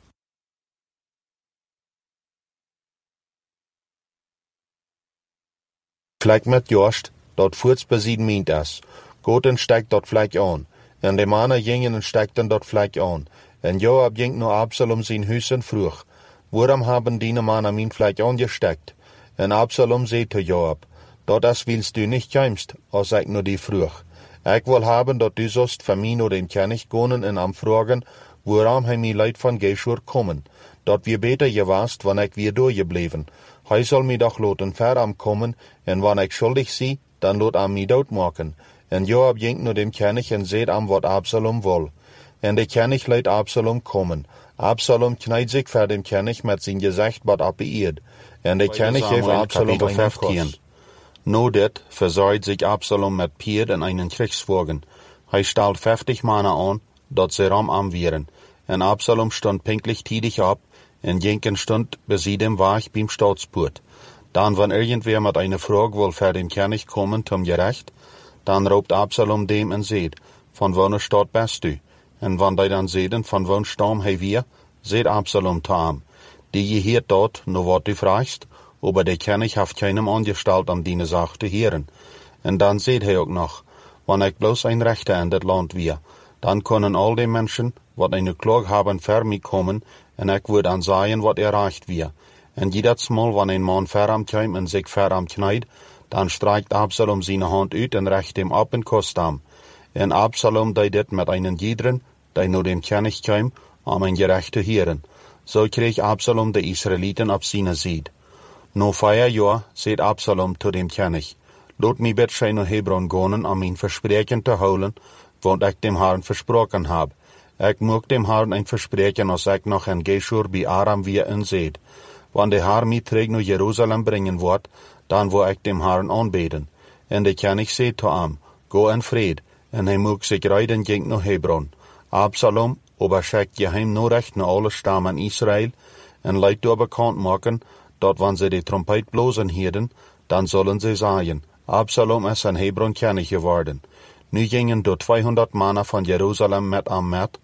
B: Fleck mit Jorst, dort fuhrts besieden meint es. Gut en steckt dort Fleck an. En de Männer gingen en steckten dort Fleck an. En Joab ging nur Absalom sein Hüssen früh. Warum haben die Männer mein Fleck angesteckt? En Absalom seht zu Joab, dort das willst du nicht kämst, als ich nur die früh. Ich will haben, dat du sost für mich nur den König gehen en am fragen, warum he mi Leid von Geshur kommen. Dat wir beter gewast, wann ich wir durchgebleven. Hij soll mi doch loten ver am kommen, en wann ich schuldig sie, dann lot am mi dood maken. En Joab ging nur dem König en seht am, wat Absalom will. En de König leidt Absalom kommen. Absalom kneit sich vor dem König mit sein Gesicht bad ab beirrt. En de König geeft Absalom einen Kuss. No dit verzorgt sich Absalom mit Pier in einen Kriegswagen. Hij stellt fünfzig Männer an, dat sie ram am wären. En Absalom stond pinklich tidig ab, en jinken stund bei sie dem Weg beim Staatspoort. Dann, wenn irgendwer mit einer Frage will vor den König kommen zum Gericht, dann roept Absalom dem en seht, von welcher Stadt bist du? En wann die dann sehen, von welchem Stamm hij wir, seht Absalom zu ihm, die je hier dort, nur wat du fragst, aber der König hat keinem angestellt, um deine Sache zu hören. En dann seht hij auch noch, wenn ich bloß ein Rechter in das Land wir, dann können all die Menschen, wat eine Klage haben, für mich kommen, en ich würde dann sagen, wat erreicht wir. En jedes Mal, wenn ein Mann vor ihm kommt und sich vor ihm kneit, dann streicht Absalom seine Hand uit en reicht ihm ab und kosst ihm. En Absalom deed dit mit einen jederen, der nur dem König kam, um ein Gericht zu hören. So krieg Absalom die Israeliten auf seine Seite. No vier Jahr seht Absalom zu dem König, lot mi bitte nach Hebron gehen, um mein Versprechen zu holen, wat ich dem Herrn versprochen hab. Ich mag dem Herrn ein Versprechen, als ich noch in Geshur bei Aram wir in seht. Wann der Herr mich trägt nach Jerusalem bringen wird, dann wo ich dem Herrn anbeten. En der König seht zu ihm, go in Fried, en hij mag sich reiten ging nach Hebron. Absalom aber schickt geheim nur recht nach alle Stammen Israel, en leidt door bekannt machen, dat wann sie die Trompet blosen hielden, dann sollen sie sagen, Absalom ist in Hebron König geworden. Nu gingen dort zweihundert Männer von Jerusalem mit am Met,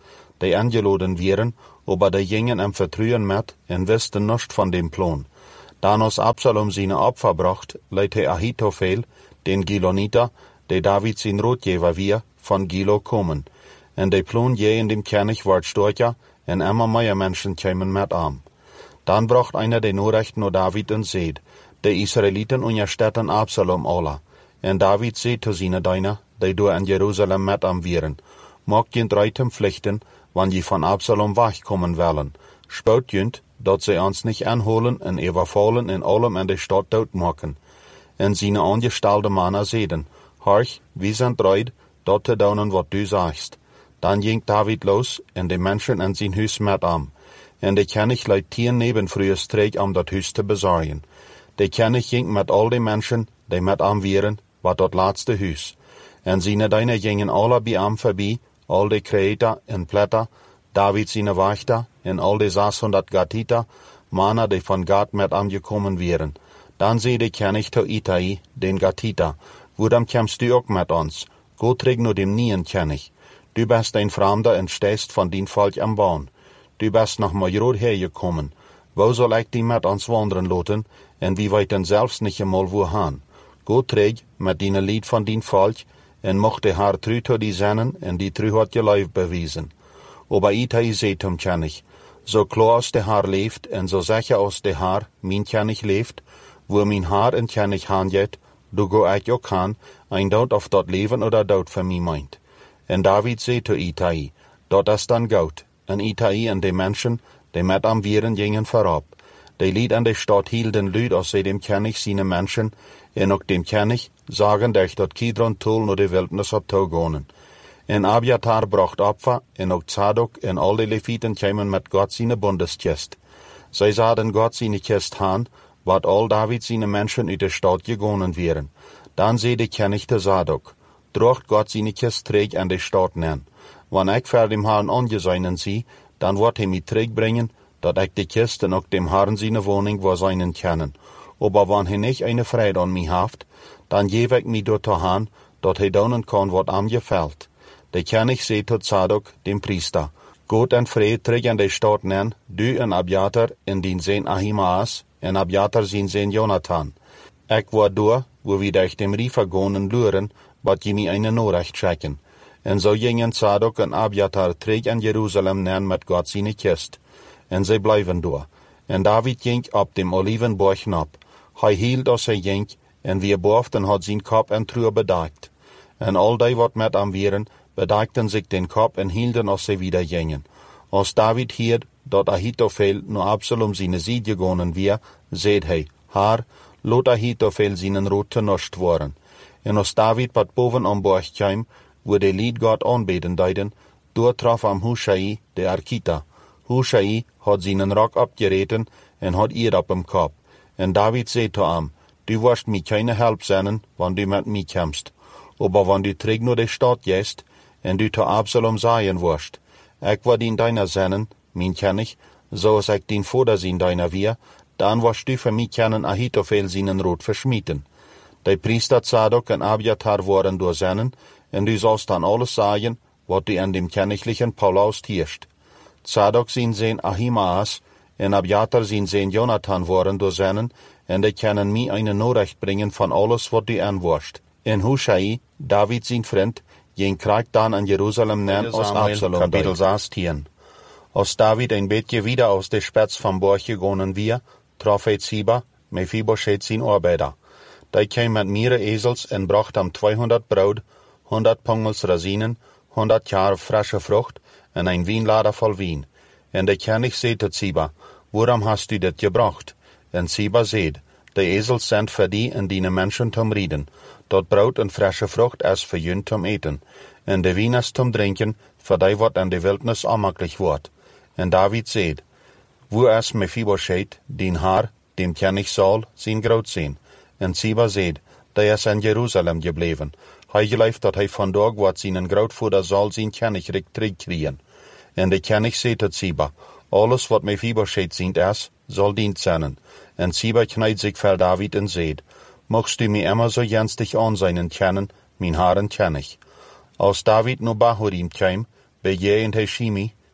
A: die angeloden wären, aber die gingen am Vertrauen mit und wussten nicht von dem Plan. Dan als Absalom seine Opfer bracht, leite Ahitophel, den Giloniter, der David sein Rotgeber wir, von Gilo kommen. Und der Plan je in dem König ward stärker, und immer mehr Menschen kämen mit an. Dann bracht einer der Nachrichten nur David und seht, die Israeliten unterstützen Absalom alle. Und David seht zu seine Deiner, die du in Jerusalem mit am wären. Mag jent reitem Pflichten, wann je von Absalom wegkommen wollen. Spaut jent, dat sie uns nicht anholen und überfallen in allem in der Stadt dort machen. Und seine angestellte Männer sehen, horch, wir sind reid, dort zu tun, was du sagst. Dann ging David los, und die Menschen in sein Haus mit an. Und der König leidt Tieren neben früher Streik, um das Haus zu besorgen. Der König ging mit all den Menschen, die mit am wären, war dort letzte Haus. Und seine Diener gingen alle bei am vorbei, all die Kreater und Blätter, David seine Wächter, und all die sechshundert Gatiter, Männer, die von Gad mit am gekommen wären. Dann seh der König zu Itai, den Gatiter, wo dann kämst du auch mit uns? Gott trägt nur dem Nien König. Du bist ein Fremder und stehst von din Volk am Bauen. Du bist nach Majorod hergekommen. Wo soll ich die mit uns wandern lassen, und wie weit denn selbst nicht einmal wohin? Gott trägt mit dine Lied von din Volk, und mochte haar trü to die Sennen, und die trü hat je bewiesen. Aber Itai seht um König, so klar aus der Haar lebt, und so sicher aus der Haar, mein König lebt, wo mein Haar in König handelt, du go ich auch kann, ein dort auf dort leben oder dort für mich meint. Und David seht zu Itai, dort ist dann Gaut, und Itai und die Menschen, die mit am Vieren gingen vorab. Die Lied an der Stadt hielten Lüd aus dem König seine Menschen, und auch dem König sagen, dass ich dort Kidron Tul nur die Wildnis hat togonen. Und Abiatar bracht Opfer, und auch Zadok, und all die Leviten kämen mit Gott seine Bundeskist. Sie sahen Gott seine Kist han, wat all David seine Menschen in der Stadt gegonen wären. Dann seh die König der Zadok, drocht Gott seine Kist träg an der Stadt nähen. Wann ich für dem Herrn angeseinen sie, dann wird er mich träg bringen, dat ich die Kiste und auch dem Herrn seine Wohnung wo seinen können. Aber wann er nicht eine Freude an mich haft, dann gebe ich mich dort han, dat er daunen kann, wat am gefällt. Der König seht zu Zadok, dem Priester, Gott und Fried träg an der Stadt nähen, du und Abiatar in den Sehn Ahimaas, und Abiatar sin Sehn Jonathan. Ich war da, wo wir durch dem Riefer gonen luren, wat je mir eine Nachricht schicken. Und so gingen Zadok und Abiatar träg an Jerusalem nähen mit Gott seine Kist. Und sie bleiben da. Und David ging ab dem Olivenberg hinab. Hij hielt, als hij ging, und wir borften hat sein Kopf en Truhe bedeckt. Und all die, wat mit am wären, bedeckten sich den Kopf und hielten, als sie wieder gingen. Als David hielt, dat Ahitophel nur Absalom seine Sieg gegonnen wir, seht hij, haar, lot Ahitophel seinen Rot tenuscht worden. Und als David pat boven am Berg kam, wo der Lied Gott anbeten deiden, dort traf am Hushai, der Arkita. Hushai hat seinen Rock abgereten und hat ihr ab im Kopf. Und David seht zu ihm, du wirst mir keine Help sein, wann du mit mir kämpfst. Aber wenn du träg nur die Stadt gehst, und du zu Absalom sagen wirst, ich war din deiner Sennen, mein König, so als ich din Vater sein deiner wir, dann wirst du für mich können Ahitophel seinen Rot verschmieden. Die Priester Zadok und Abiatar waren durch Sennen, und du sollst dann alles sagen, was du an dem königlichen Paulus tierst. Zadok sin Sehn Ahimaas, und Abiatar sin Sehn Jonathan waren durch Sennen, und die können mir eine Nachricht bringen von alles, was du anwurst. In Hushai, David sein Freund, ging Krieg dann an Jerusalem nähen aus Absalom. Kapitel sechzehn. Als David ein bisschen wieder aus der Spätz vom Berg gegangen wir, traf er Ziba, Mephibosheth sein Arbeiter. Der kam mit mehrere Esels und brachte ihm zweihundert Brot, hundert Pongels Rosinen, hundert Jahre frische Frucht und ein Wienlader voll Wien. Und der König seht zu Ziba, warum hast du das gebracht? Und Ziba seht, die Esels sind für die und deine Menschen zum Rieden. Dort Brot und frische Frucht ist für jün zum Eten. Und der Wien ist zum Trinken, für die wat an der Wildnis unmöglich wird. Und David seht, wo ist Mephibosheth, den Haar, dem König Saul, sein Graut sehen. Und Ziba seht, der ist in Jerusalem geblieben. Hij geleift dat hij vandaag wat zijn grootvader Saul zijn König terugkriegen. Und der König seht zu Ziba, alles wat Mephibosheth sind ist, soll dient sein. Und Ziba kneit sich vor David und seht, mochst du mir immer so jenstig ansehen können, mein Herrn König. Als David no Bahurim kam, bei je und Heshimi,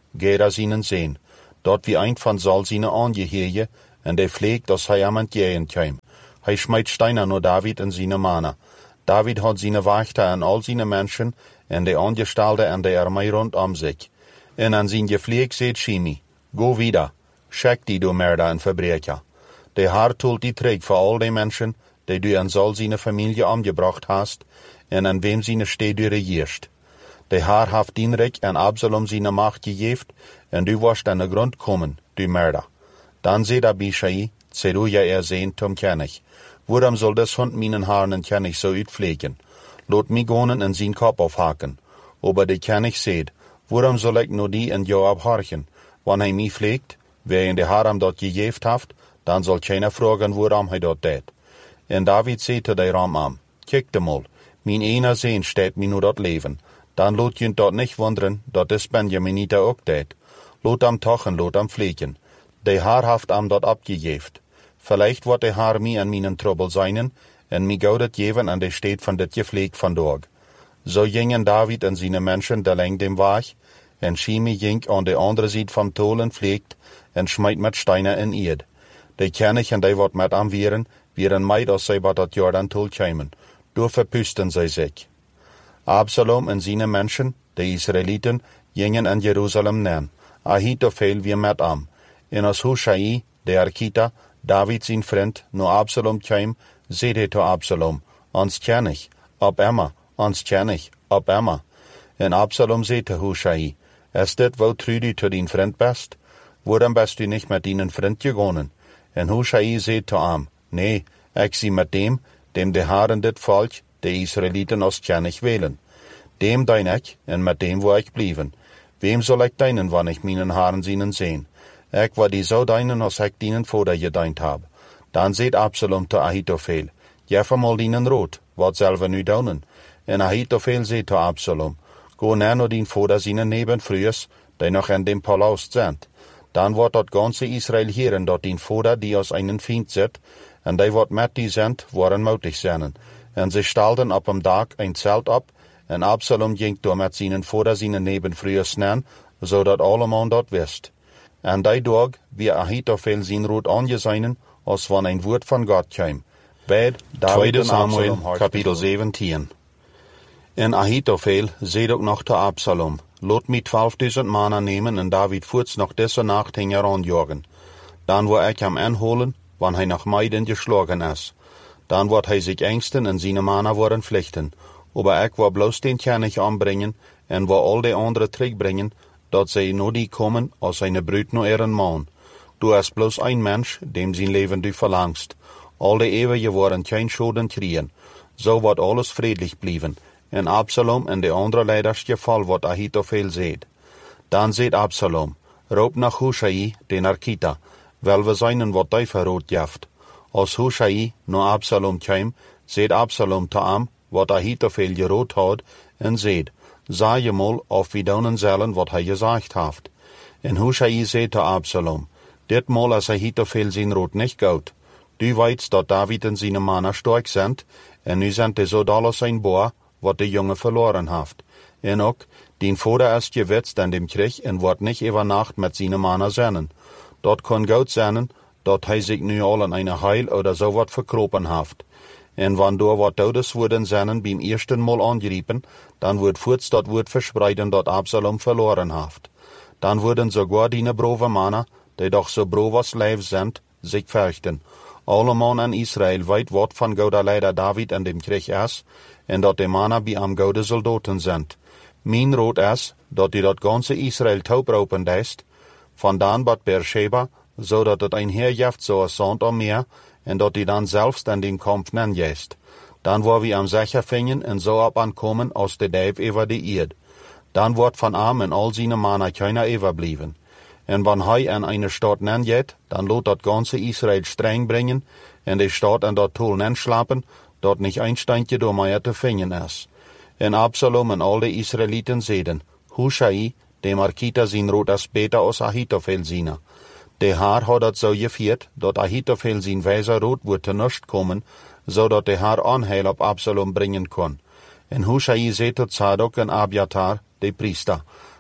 A: geht er seinen sehen. Dort wie ein von soll seine Angeheje, en de pflegt, dass hij am entgehen käm. Hij schmeit Steiner nur David in seine Mana. David hat seine Wächter an all seine Menschen, en de Angestellte en de Armee rund um sich. En an sein Gepfleg seht Shimi, go wieder, schick die du Mörder en Verbrecher. De Herr tut die Träg für all die Menschen, die du an soll seine Familie umgebracht hast, en an wem seine Steh du regierst. De Herr haft Dienrich en Absalom seine Macht gegeft, en du warst an den Grund kommen, du Mörder. Dann seht Abishai, Zeruja ersehen zum König. Warum soll das Hund meinen Haaren en König so uitpflegen? Lot mi gonen en zijn Kopf aufhaken. Aber de König seht, warum soll ich nur die en Joab horchen? Wann hij mi pflegt, wer in de Haram dort gegeft haft, dann soll keiner fragen, warum hij dort deed. En David seht de Ram am, kijk de mal, mein einer Sehn steht mi nur dort leven. Dan lot jent dort nicht wundern, dort is Benjaminita ook deed. Lot am tochen, lot am pflegen. De Haar haft am dort abgejeft. Vielleicht wordt de Haar mi an minen Trouble seinen, en mi gaudet jeven an de Steed van dit Gepfleg van dorg. So gingen David en seine Menschen de leng dem Wach, en Shimi ging an de andere Seite vom Tolen pflegt, en schmeit met Steiner in Ied. De König en de wat met am vieren, vieren meid als zij wat dat Jordan tol kämen. Door verpusten zij zich. Absalom en seine Menschen, de Israeliten, gingen in Jerusalem nen. Ahitophel wie met am. En als Hushai, de Arkita, David zijn vriend, no Absalom kwam, zei hij to Absalom, ons König, op Emma, ons König, op Emma. En Absalom zei te Hushai, is dit wo trü to din vriend best? Waarom best du nicht met dinen vriend gegonnen? En Hushai zei to am, nee, ik zie met dem, dem de Haren dit volk, de Israeliten als König wählen. Dem dein ik, en met dem wo ik blijven. Wem soll ik deinen, wann ich minen Haren zienen sehen? Ik war die so deinen, als ik dienen vorder gedeint hab. Dan seht Absalom te Ahitophel, jeffer mal dienen rot, wat selber nu daunen. En Ahitophel seht te Absalom, go nen dien vorder zienen nebenfrühers, die noch in dem Palast sind. Dan wordt dat ganze Israel heren, dat dien vorder die als einen Feind zit, en die wat met die sind, waren mutig zijn. En ze stelden op hem Tag ein Zelt op, en Absalom ging door met zienen vorder zienen nebenfrühers nen, zodat alleman dat wist. En die dag, wie Ahitophel zijn rood aangezeinen, als van een woord van God kwam. Bij Tweede Samuel, kapitel zeventien. En Ahitophel zei ook nog te Absalom, lot mij twaalfduizend mannen nemen en David voorts nog deze nacht heen heranjagen. Dan wil ik hem aanholen, wanneer hij nog meiden geschlagen is. Dan wordt hij zich engsten en zijn mannen worden vluchten. Aber ik wil bloos den König aanbrengen en wil al die anderen terugbrengen, dat zij nur die kommen, als seine Brut nur ihren Mann. Du hast bloß ein Mensch, dem sein Leben du verlangst. All die Ewige waren kein Schoden kriegen. So wird alles friedlich blieben. En Absalom en de andere leiders geval wat Ahitophel seht. Dan seht Absalom, roep nach Hushai, den Arkita, wel we seinen wat die verrood jaft. Als Hushai no Absalom kwam, seht Absalom te am, wat Ahitophel gerood had, en seht, sah je mal, of wie daunen zullen wat hij gezegd heeft. En Hushai zei te Absalom, dit mal als Ahitophel zijn rood niet goud. Du weißt, dat David en zijn mannen sterk zijn, en nu zijn de zo dollar zijn boer, wat de jongen verloren heeft. En ook, dien vader is gewetst aan dem Krieg en wordt niet over nacht met zijn mannen zijn. Dat kan goud zijn, dat hij zich nu al in eine heil oder so wat verkropen heeft. En wanneer wat Todes worden zijn beim eersten Mal angeriepen, dan wordt voorts dat woord verspreiden dat Absalom verloren heeft. Dan worden sogar die brave mannen, die doch so brave als lijf zijn, zich fürchten. Alle man in Israël weet wat van gouda leider David in dem Krieg is, en dat de mannen bij am goude soldaten zijn. Mijn rood is, dat die dat ganze Israël taubropen deist, vandaan bad Beersheba, zodat het een heer jeft zoals zand am meer, en dat die dan zelfs in den Kampf nen jest. Dan waar we am sicher vingen en zo ab ankommen als de dijf over de eerd. Dan wordt van am en al zijn mannen keiner overblijven. En wann hij in eine Stadt nen jet, dan lot dat ganze Israël streng brengen, en de Stadt en dat tol nen schlappen, dat niet een steintje door mij te vingen is. En Absalom en al de Israëlieten zeiden, Hushai, de Arkita zijn rood as beter als Ahitophel zina. De haar had dat zo gevierd, dat Ahitophel zijn wijzer rood wordt te nust komen, zodat de haar aanheil op Absalom brengen kon. En Hushai zei tot Zadok en Abiatar, de priester,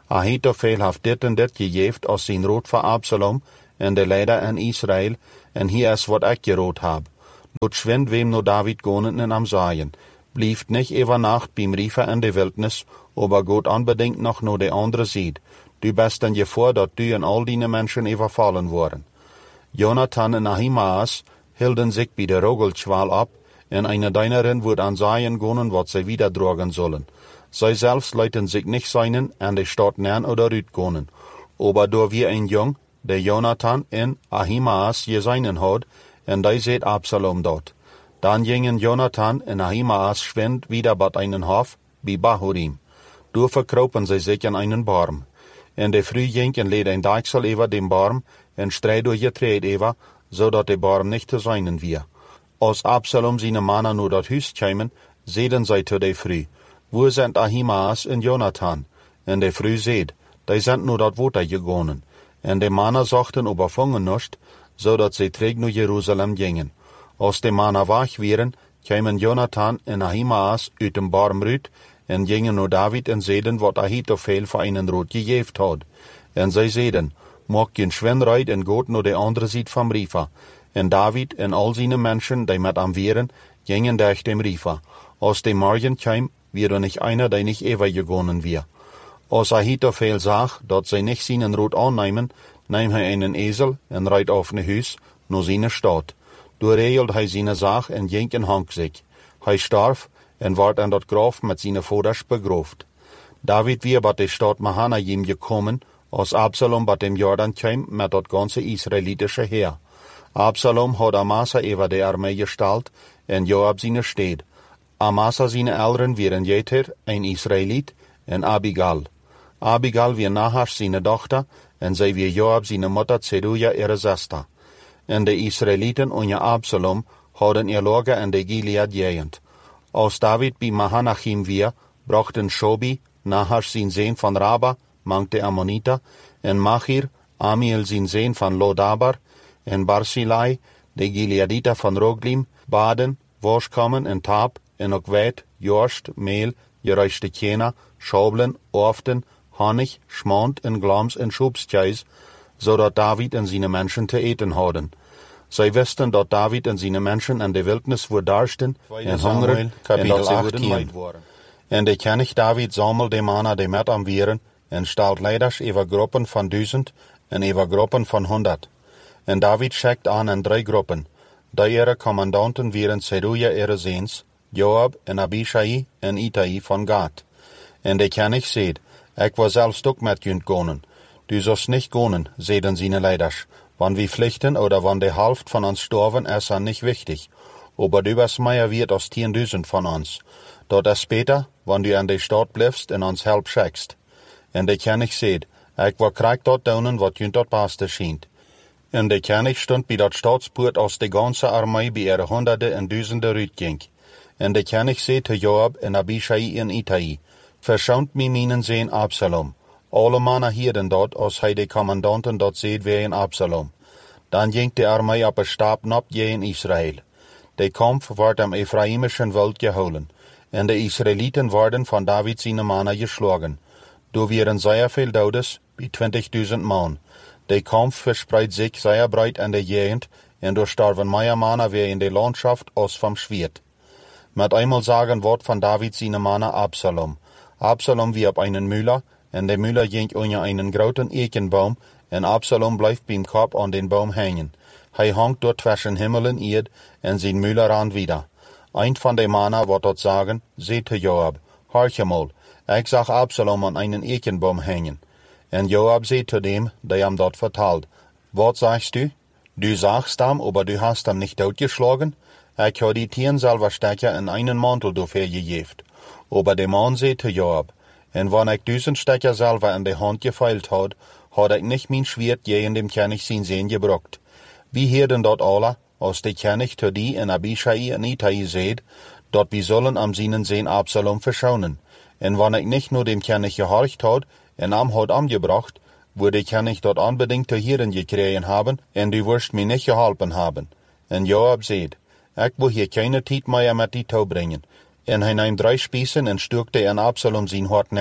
A: Ahitophel heeft dit en dit gegeven als zijn rood voor Absalom en de leider in Israël, en hier is wat ik gerood heb. Doet schwind wem no David gonen en am zaaien. Blieft nicht über Nacht beim Riefer in de Wildnis, aber Gott unbedingt noch no de andere sieht. Du bist dann gevaar dat du en all die Menschen überfallen worden. Jonathan en Ahimaas hielden sich bei der Rogelschwal ab, en eine deinerin wird an Saien gonen, wat sie wieder drogen sollen. Zij selbst leiten sich nicht seinen, en de Stadt nern oder rüt gonen. Aber do wie ein Jung, der Jonathan en Ahimaas geseinen had, en die seht Absalom dort. Dann gingen Jonathan en Ahimaas schwind wieder bat einen Hof, bei Bahurim. Du verkropen sie sich in einen Baum. En de früh ging en leed ein Deichsel über dem Baum, en streit durch je Tret über, so dat de Baum nicht zu seinen wir. Als Absalom seine Männer nur dat Hüs kämen, sehen sie zu de früh. Wo sind Ahimaas en Jonathan? En de früh seht, die sind nur dat Woter gegonen. En de Männer sagten aber fangen nicht, so dat sie träg nur Jerusalem gingen. Als de Männer wach wären, kämen Jonathan en Ahimaas uit dem Baum rüt, en gingen nur David en seden wat Ahitophel voor einen rood gegeven had. En zij seden, mocht geen schwenreit en goot nur de andere ziet van Riefer. En David en al zijn mensen, die met am wären, gingen durch dem Riefer. Als de morgen kwam, wäre nicht einer, der nicht ever gegonen wir. Als Ahitophel zag, dat zij nicht seinen rood annehmen, nahm hij einen Esel en reit auf ne Huis, no seine Stadt. Doorregelt hij seine Saach en ging en hang zich. Hij starf, en ward an dat Graf met zijn vaders begrooft. David weer bat de stad Mahanaim gekommen, als Absalom bat dem Jordan kwam met dat ganze israelitische Heer. Absalom had Amasa over de armee gestalt, en Joab zijn steed. Amasa zijn elderen waren Jeter, een Israëliet, en Abigail. Abigail weer Nahash zijn dochter, en zij weer Joab zijn moeder Zeruja ihre zuster. En de Israëlieten onder Absalom hadden ihr Lager in de Gilead gegend. Als David bij Mahanachim weer, brachten Shobi, Nahash zijn zoon van Raba, mank de Ammoniter, en Machir, Amiel zijn zoon van Lodabar, en Barzillai, de Gileaditer van Roglim, baden, worskomen en taap, en ook weit, jorst, meel, gereiste tjena, schabelen, often, honig, schmand en glams en schubstjeis, zodat David en zijn mensen te eten hadden. Zij wisten dat David en zijn mensen in de wildnis verdarsten en hongeren en dat ze worden leid worden. En de König David sammelde de mannen die met am wären en stelt leiders over groepen van duizend en over groepen van honderd. En David schickt aan in drie groepen. Die ihre commandanten waren Zeruja ihre Seens, Joab en Abishai en Itai van Gad. En de König seht, ik wil zelfs ook met junt gonen. Du sollst nicht gonen, seden seine leiders. Wann wir pflichten oder wann de Hälfte von uns sterben, ist an nicht wichtig. Aber du was mehr wird aus tienduizend von uns. Dort ist später, wann du an de Stadt bleibst en uns help schickst. En de König seht, ik wil Krieg dort donen, wat junt dort beste schient. En de König stund bij dat Staatspoort als de ganze Armee bij ihre Hunderte en Duizenden rüt ging. En de König seht te Joab en Abishai en Itai, verschaunt mi minen Sehn Absalom. Alle mannen hielden dort, als hij de commandanten dort seht wegen Absalom. Dan ging de Armee op een Stab nab gegen Israël. De Kampf werd am Ephraimischen Wald gehouden, en de Israëlieten werden van David zijn mannen geschlagen. Do waren zeer veel Dodes, bij twintigduizend man. De Kampf verspreidt sich zeer breit in de Gegend, en door starven meer mannen weer in de Landschaft als vom Schwert. Met einmal sagen wordt van David zijn mannen Absalom. Absalom wie op einen Müller, en de Müller ging onder einen groten Ekenbaum, en Absalom blijft beim Kopf an den Baum hängen. Hij hangt dort zwischen Himmel en Erd, en zijn Müller ran wieder. Ein van de mannen wordt dort sagen, seht te Joab, horch mal, ik zag Absalom an einen Ekenbaum hängen. En Joab seht zu dem, der ihm dort vertalt, wat sagst du? Du sagst ihm, aber du hast ihm nicht totgeschlagen? Ich habe die Tieren selber Stecker in einen Mantel dafür gegeben. Aber der Mann seht zu Joab, en wann ich duizend Stecker selber in die Hand gefeilt had, had ich nicht mein Schwert gegen dem König sein Sehen gebrockt. Wie hierden dort alle, als der König zu die en Abishai en Itai seht, dort wir sollen am seinen Sehen Absalom verschonen. En wann ich nicht nur dem König gehorcht had, en am hat angebracht, würde ich nicht dort unbedingt zu hören gekriegen haben, en du wirst mir nicht geholfen haben. En Joab seht, ich will hier keine Zeit mehr mit die Tau bringen. En hij nahm drei Spießen en stukte en Absalom zijn hart neer,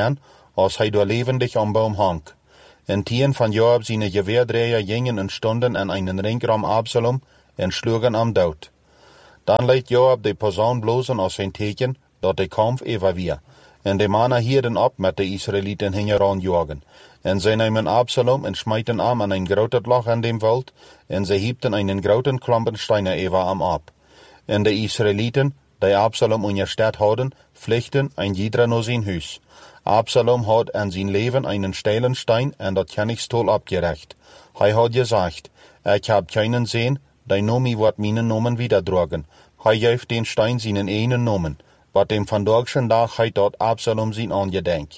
A: als hij door levendig am Baum hang. En tien van Joab seine Geweerdreher gingen en stonden an einen Ring am Absalom en schlugen am dood. Dan liet Joab de Posaun blozen als zijn teken, dat de Kampf over weer. En de mannen hielden op met de Israëlieten hingeran jagen. En zij namen Absalom en smijten am an ein groot loch an dem Wald, en zij hiepten einen groten klompen steinen over am ab. En de Israëlieten, die Absalom in je stad hadden, vluchten ein jeder naar zijn huis. Absalom had aan zijn leven einen steilen Stein en dat Königstol abgerecht. Hij had gezegd, ik heb keinen zin, die nomi wordt mijn nomen wiederdragen. Hij geeft den Stein seinen einen nomen, wat dem vandaagschen dag hij dat Absalom zijn aangedenk.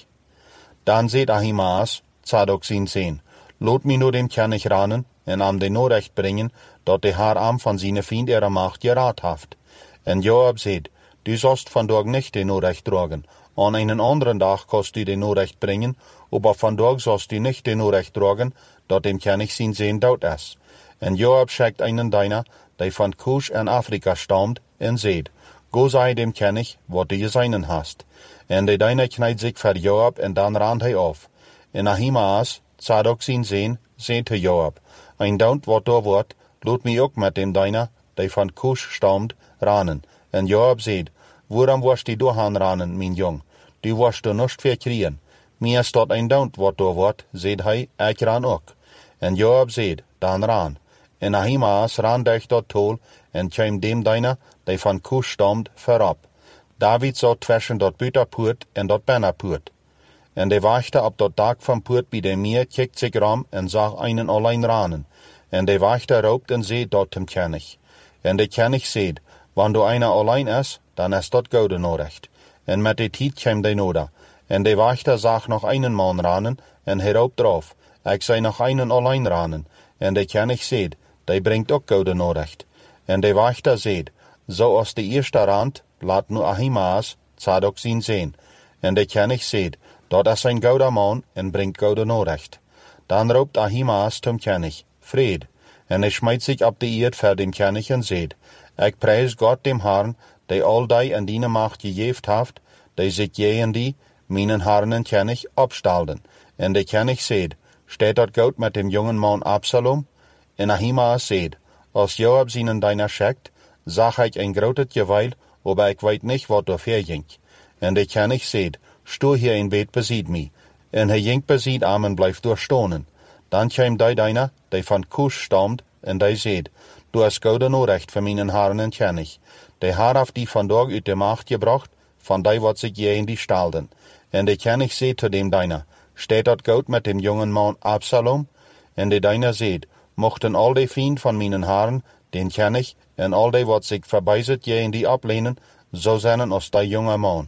A: Dan zet Ahimaas, Zadok zijn zin, laat mij nur dem König ranen en am de Nachricht brengen, dat de haar am van zijn vriend ihre macht geraad heeft. En Joab zegt, du sollst vandaag nicht de Nachricht dragen, an einen anderen Tag kannst du de Nachricht bringen, aber vandaag sollst du nicht de Nachricht dragen, dat dem König sein Sehn dood is. En Joab schickt einen deiner, der von Kusch in Afrika stammt, en zegt, go sei dem König, wat du geseinen hast. En de deiner kneit sich für Joab, en dan rannt hij auf. En Ahimaas, Zadok sein Sehn, zegt te Joab, ein Daunt wat da wordt, laat mij ook met dem deiner, der von Kusch stammt, ranen. En Joab zegt, waarom warst du doorgaan ranen, mijn jong? Du warst er nicht verkriegen. Mir ist dort ein Daunt wat da wordt, zegt hij, ik ran ook. En Joab zegt, dan ran. En Ahimaas ran durch dat tol, en kwam dem deiner, der von Kusch stammt, verab. David zat zwischen dat Büterpoort en dat Bannerpoort. En de wachte op dat dak van poort bij de meer, kijkt zich ram en zag einen allein ranen. En de wachte roopt en zegt dat dem König. En de König zegt, wann du einer allein is, dan is dat gode Nachricht. En met de tijd kwam de noda. En de wachter zag nog einen man ranen, en hij roopt drauf, ik zei nog einen allein ranen. En de König zegt, die brengt ook gode Nachricht. En de wachter zegt, zo als de eerste rand, laat nu Ahimaas, Zadok zien zien. En de König zegt, dat is een gode man, en brengt gode Nachricht. Dan roopt Ahimaas zum König, Fried. En hij smijt zich op de eerd voor dem König en zegt, ik prijs God dem Herrn, die al die en die macht gegeeft heeft, die zich jeen die, mijn Herrn en König, opstalden. En de König zegt, steht dat goed met dem jungen man Absalom? En Ahimaas zegt, als Joab seinen deiner schickt, zag ik een groot geweil, aber ik weet niet wat er verging. En de König zegt, sto hier in bed beziet mij. En hij ging beziet am en blijft doorstonen. Dan kwam die deiner, die van Kusch stammt, en die zegt, du hast gode Nachricht für meinen Herrn en König. De Herr heeft die vandaag uit de macht gebracht, van die wat zich je in die stalden. En de König zegt zu dem deiner, steht dat goed met dem jungen man Absalom? En de deiner zegt, mochten al die vriend van meinen Herrn, den König, en al die wat zich verbijzet je in die ablehnen, zo zijn als die jonge man.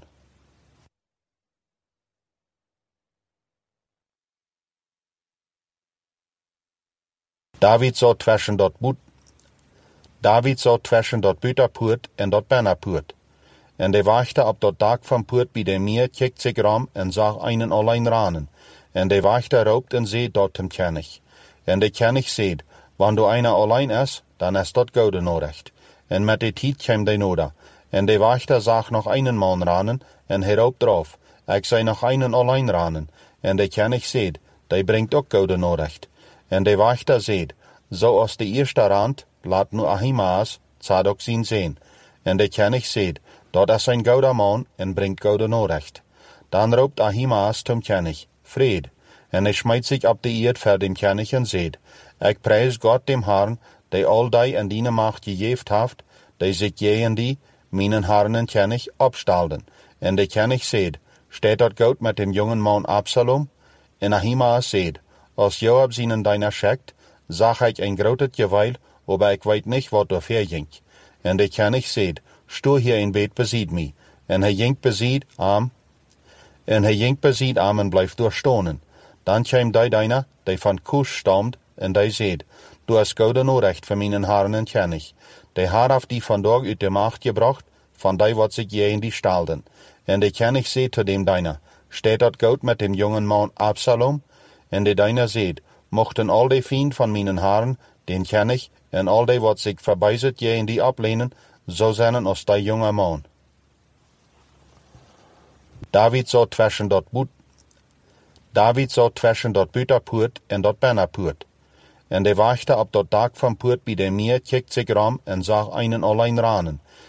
A: David zat zwischen dat boet David zat zwischen dat Büterpoort en dat Bannerpoort. En de wachte op dat dak van poort bij de meer, kijkt zich ram en zag einen allein ranen. En de wachte roopt en zegt dat dem König. En de König zegt, wann du einer allein is, dan is dat gode Nachricht. En met de tijd kwam de noda. En de wachte zag nog einen man ranen, en hij roopt drauf, ik zei nog einen allein ranen. En de König zegt, die brengt ook gode Nachricht. En de wachte zegt, zo als de eerste rand, laat nu Ahimaas, Zadok zien zien. En de König zegt, dat is een gode man, en brengt gode Nachricht. Dan roopt Ahimaas zum König, Fried. En hij smijt zich op de eerd voor dem König en zegt, ik prijs God dem Herrn, die al die en die macht gegeeft heeft, die zich jeen die, mijn Herrn en König, opstalden. En de König zegt, steht dat goed met dem jungen man Absalom? En Ahimaas zegt, als Joab seinen deiner schickt, zag ik een groot geweil, aber ik weet niet wat er verging. En de König zegt, sto hier in bed beziet mij. En hij ging beziet am, en hij ging beziet am en blijft doorstonen. Dan kwam die deiner, die van Kusch stammt, en die zegt, du hast gode Nachricht für meinen Herrn en König. De Herr heeft die vandaag uit de macht gebracht, van die wat zich je in die stalden. En de König zegt zu dem deiner, steht dat goed met dem jungen man Absalom? En de deiner zegt, mochten al die vriend van meinen Herrn, den König, en al die wat zich verbijzet je in die ablehnen, zo zijn als die jonge man. David zat zwischen dat boet David zat zwischen dat buitenpoort en dat binnenpoort. En de wachte op dat dak van poort bij de meer, kijkt zich ram en zag einen alleen ranen.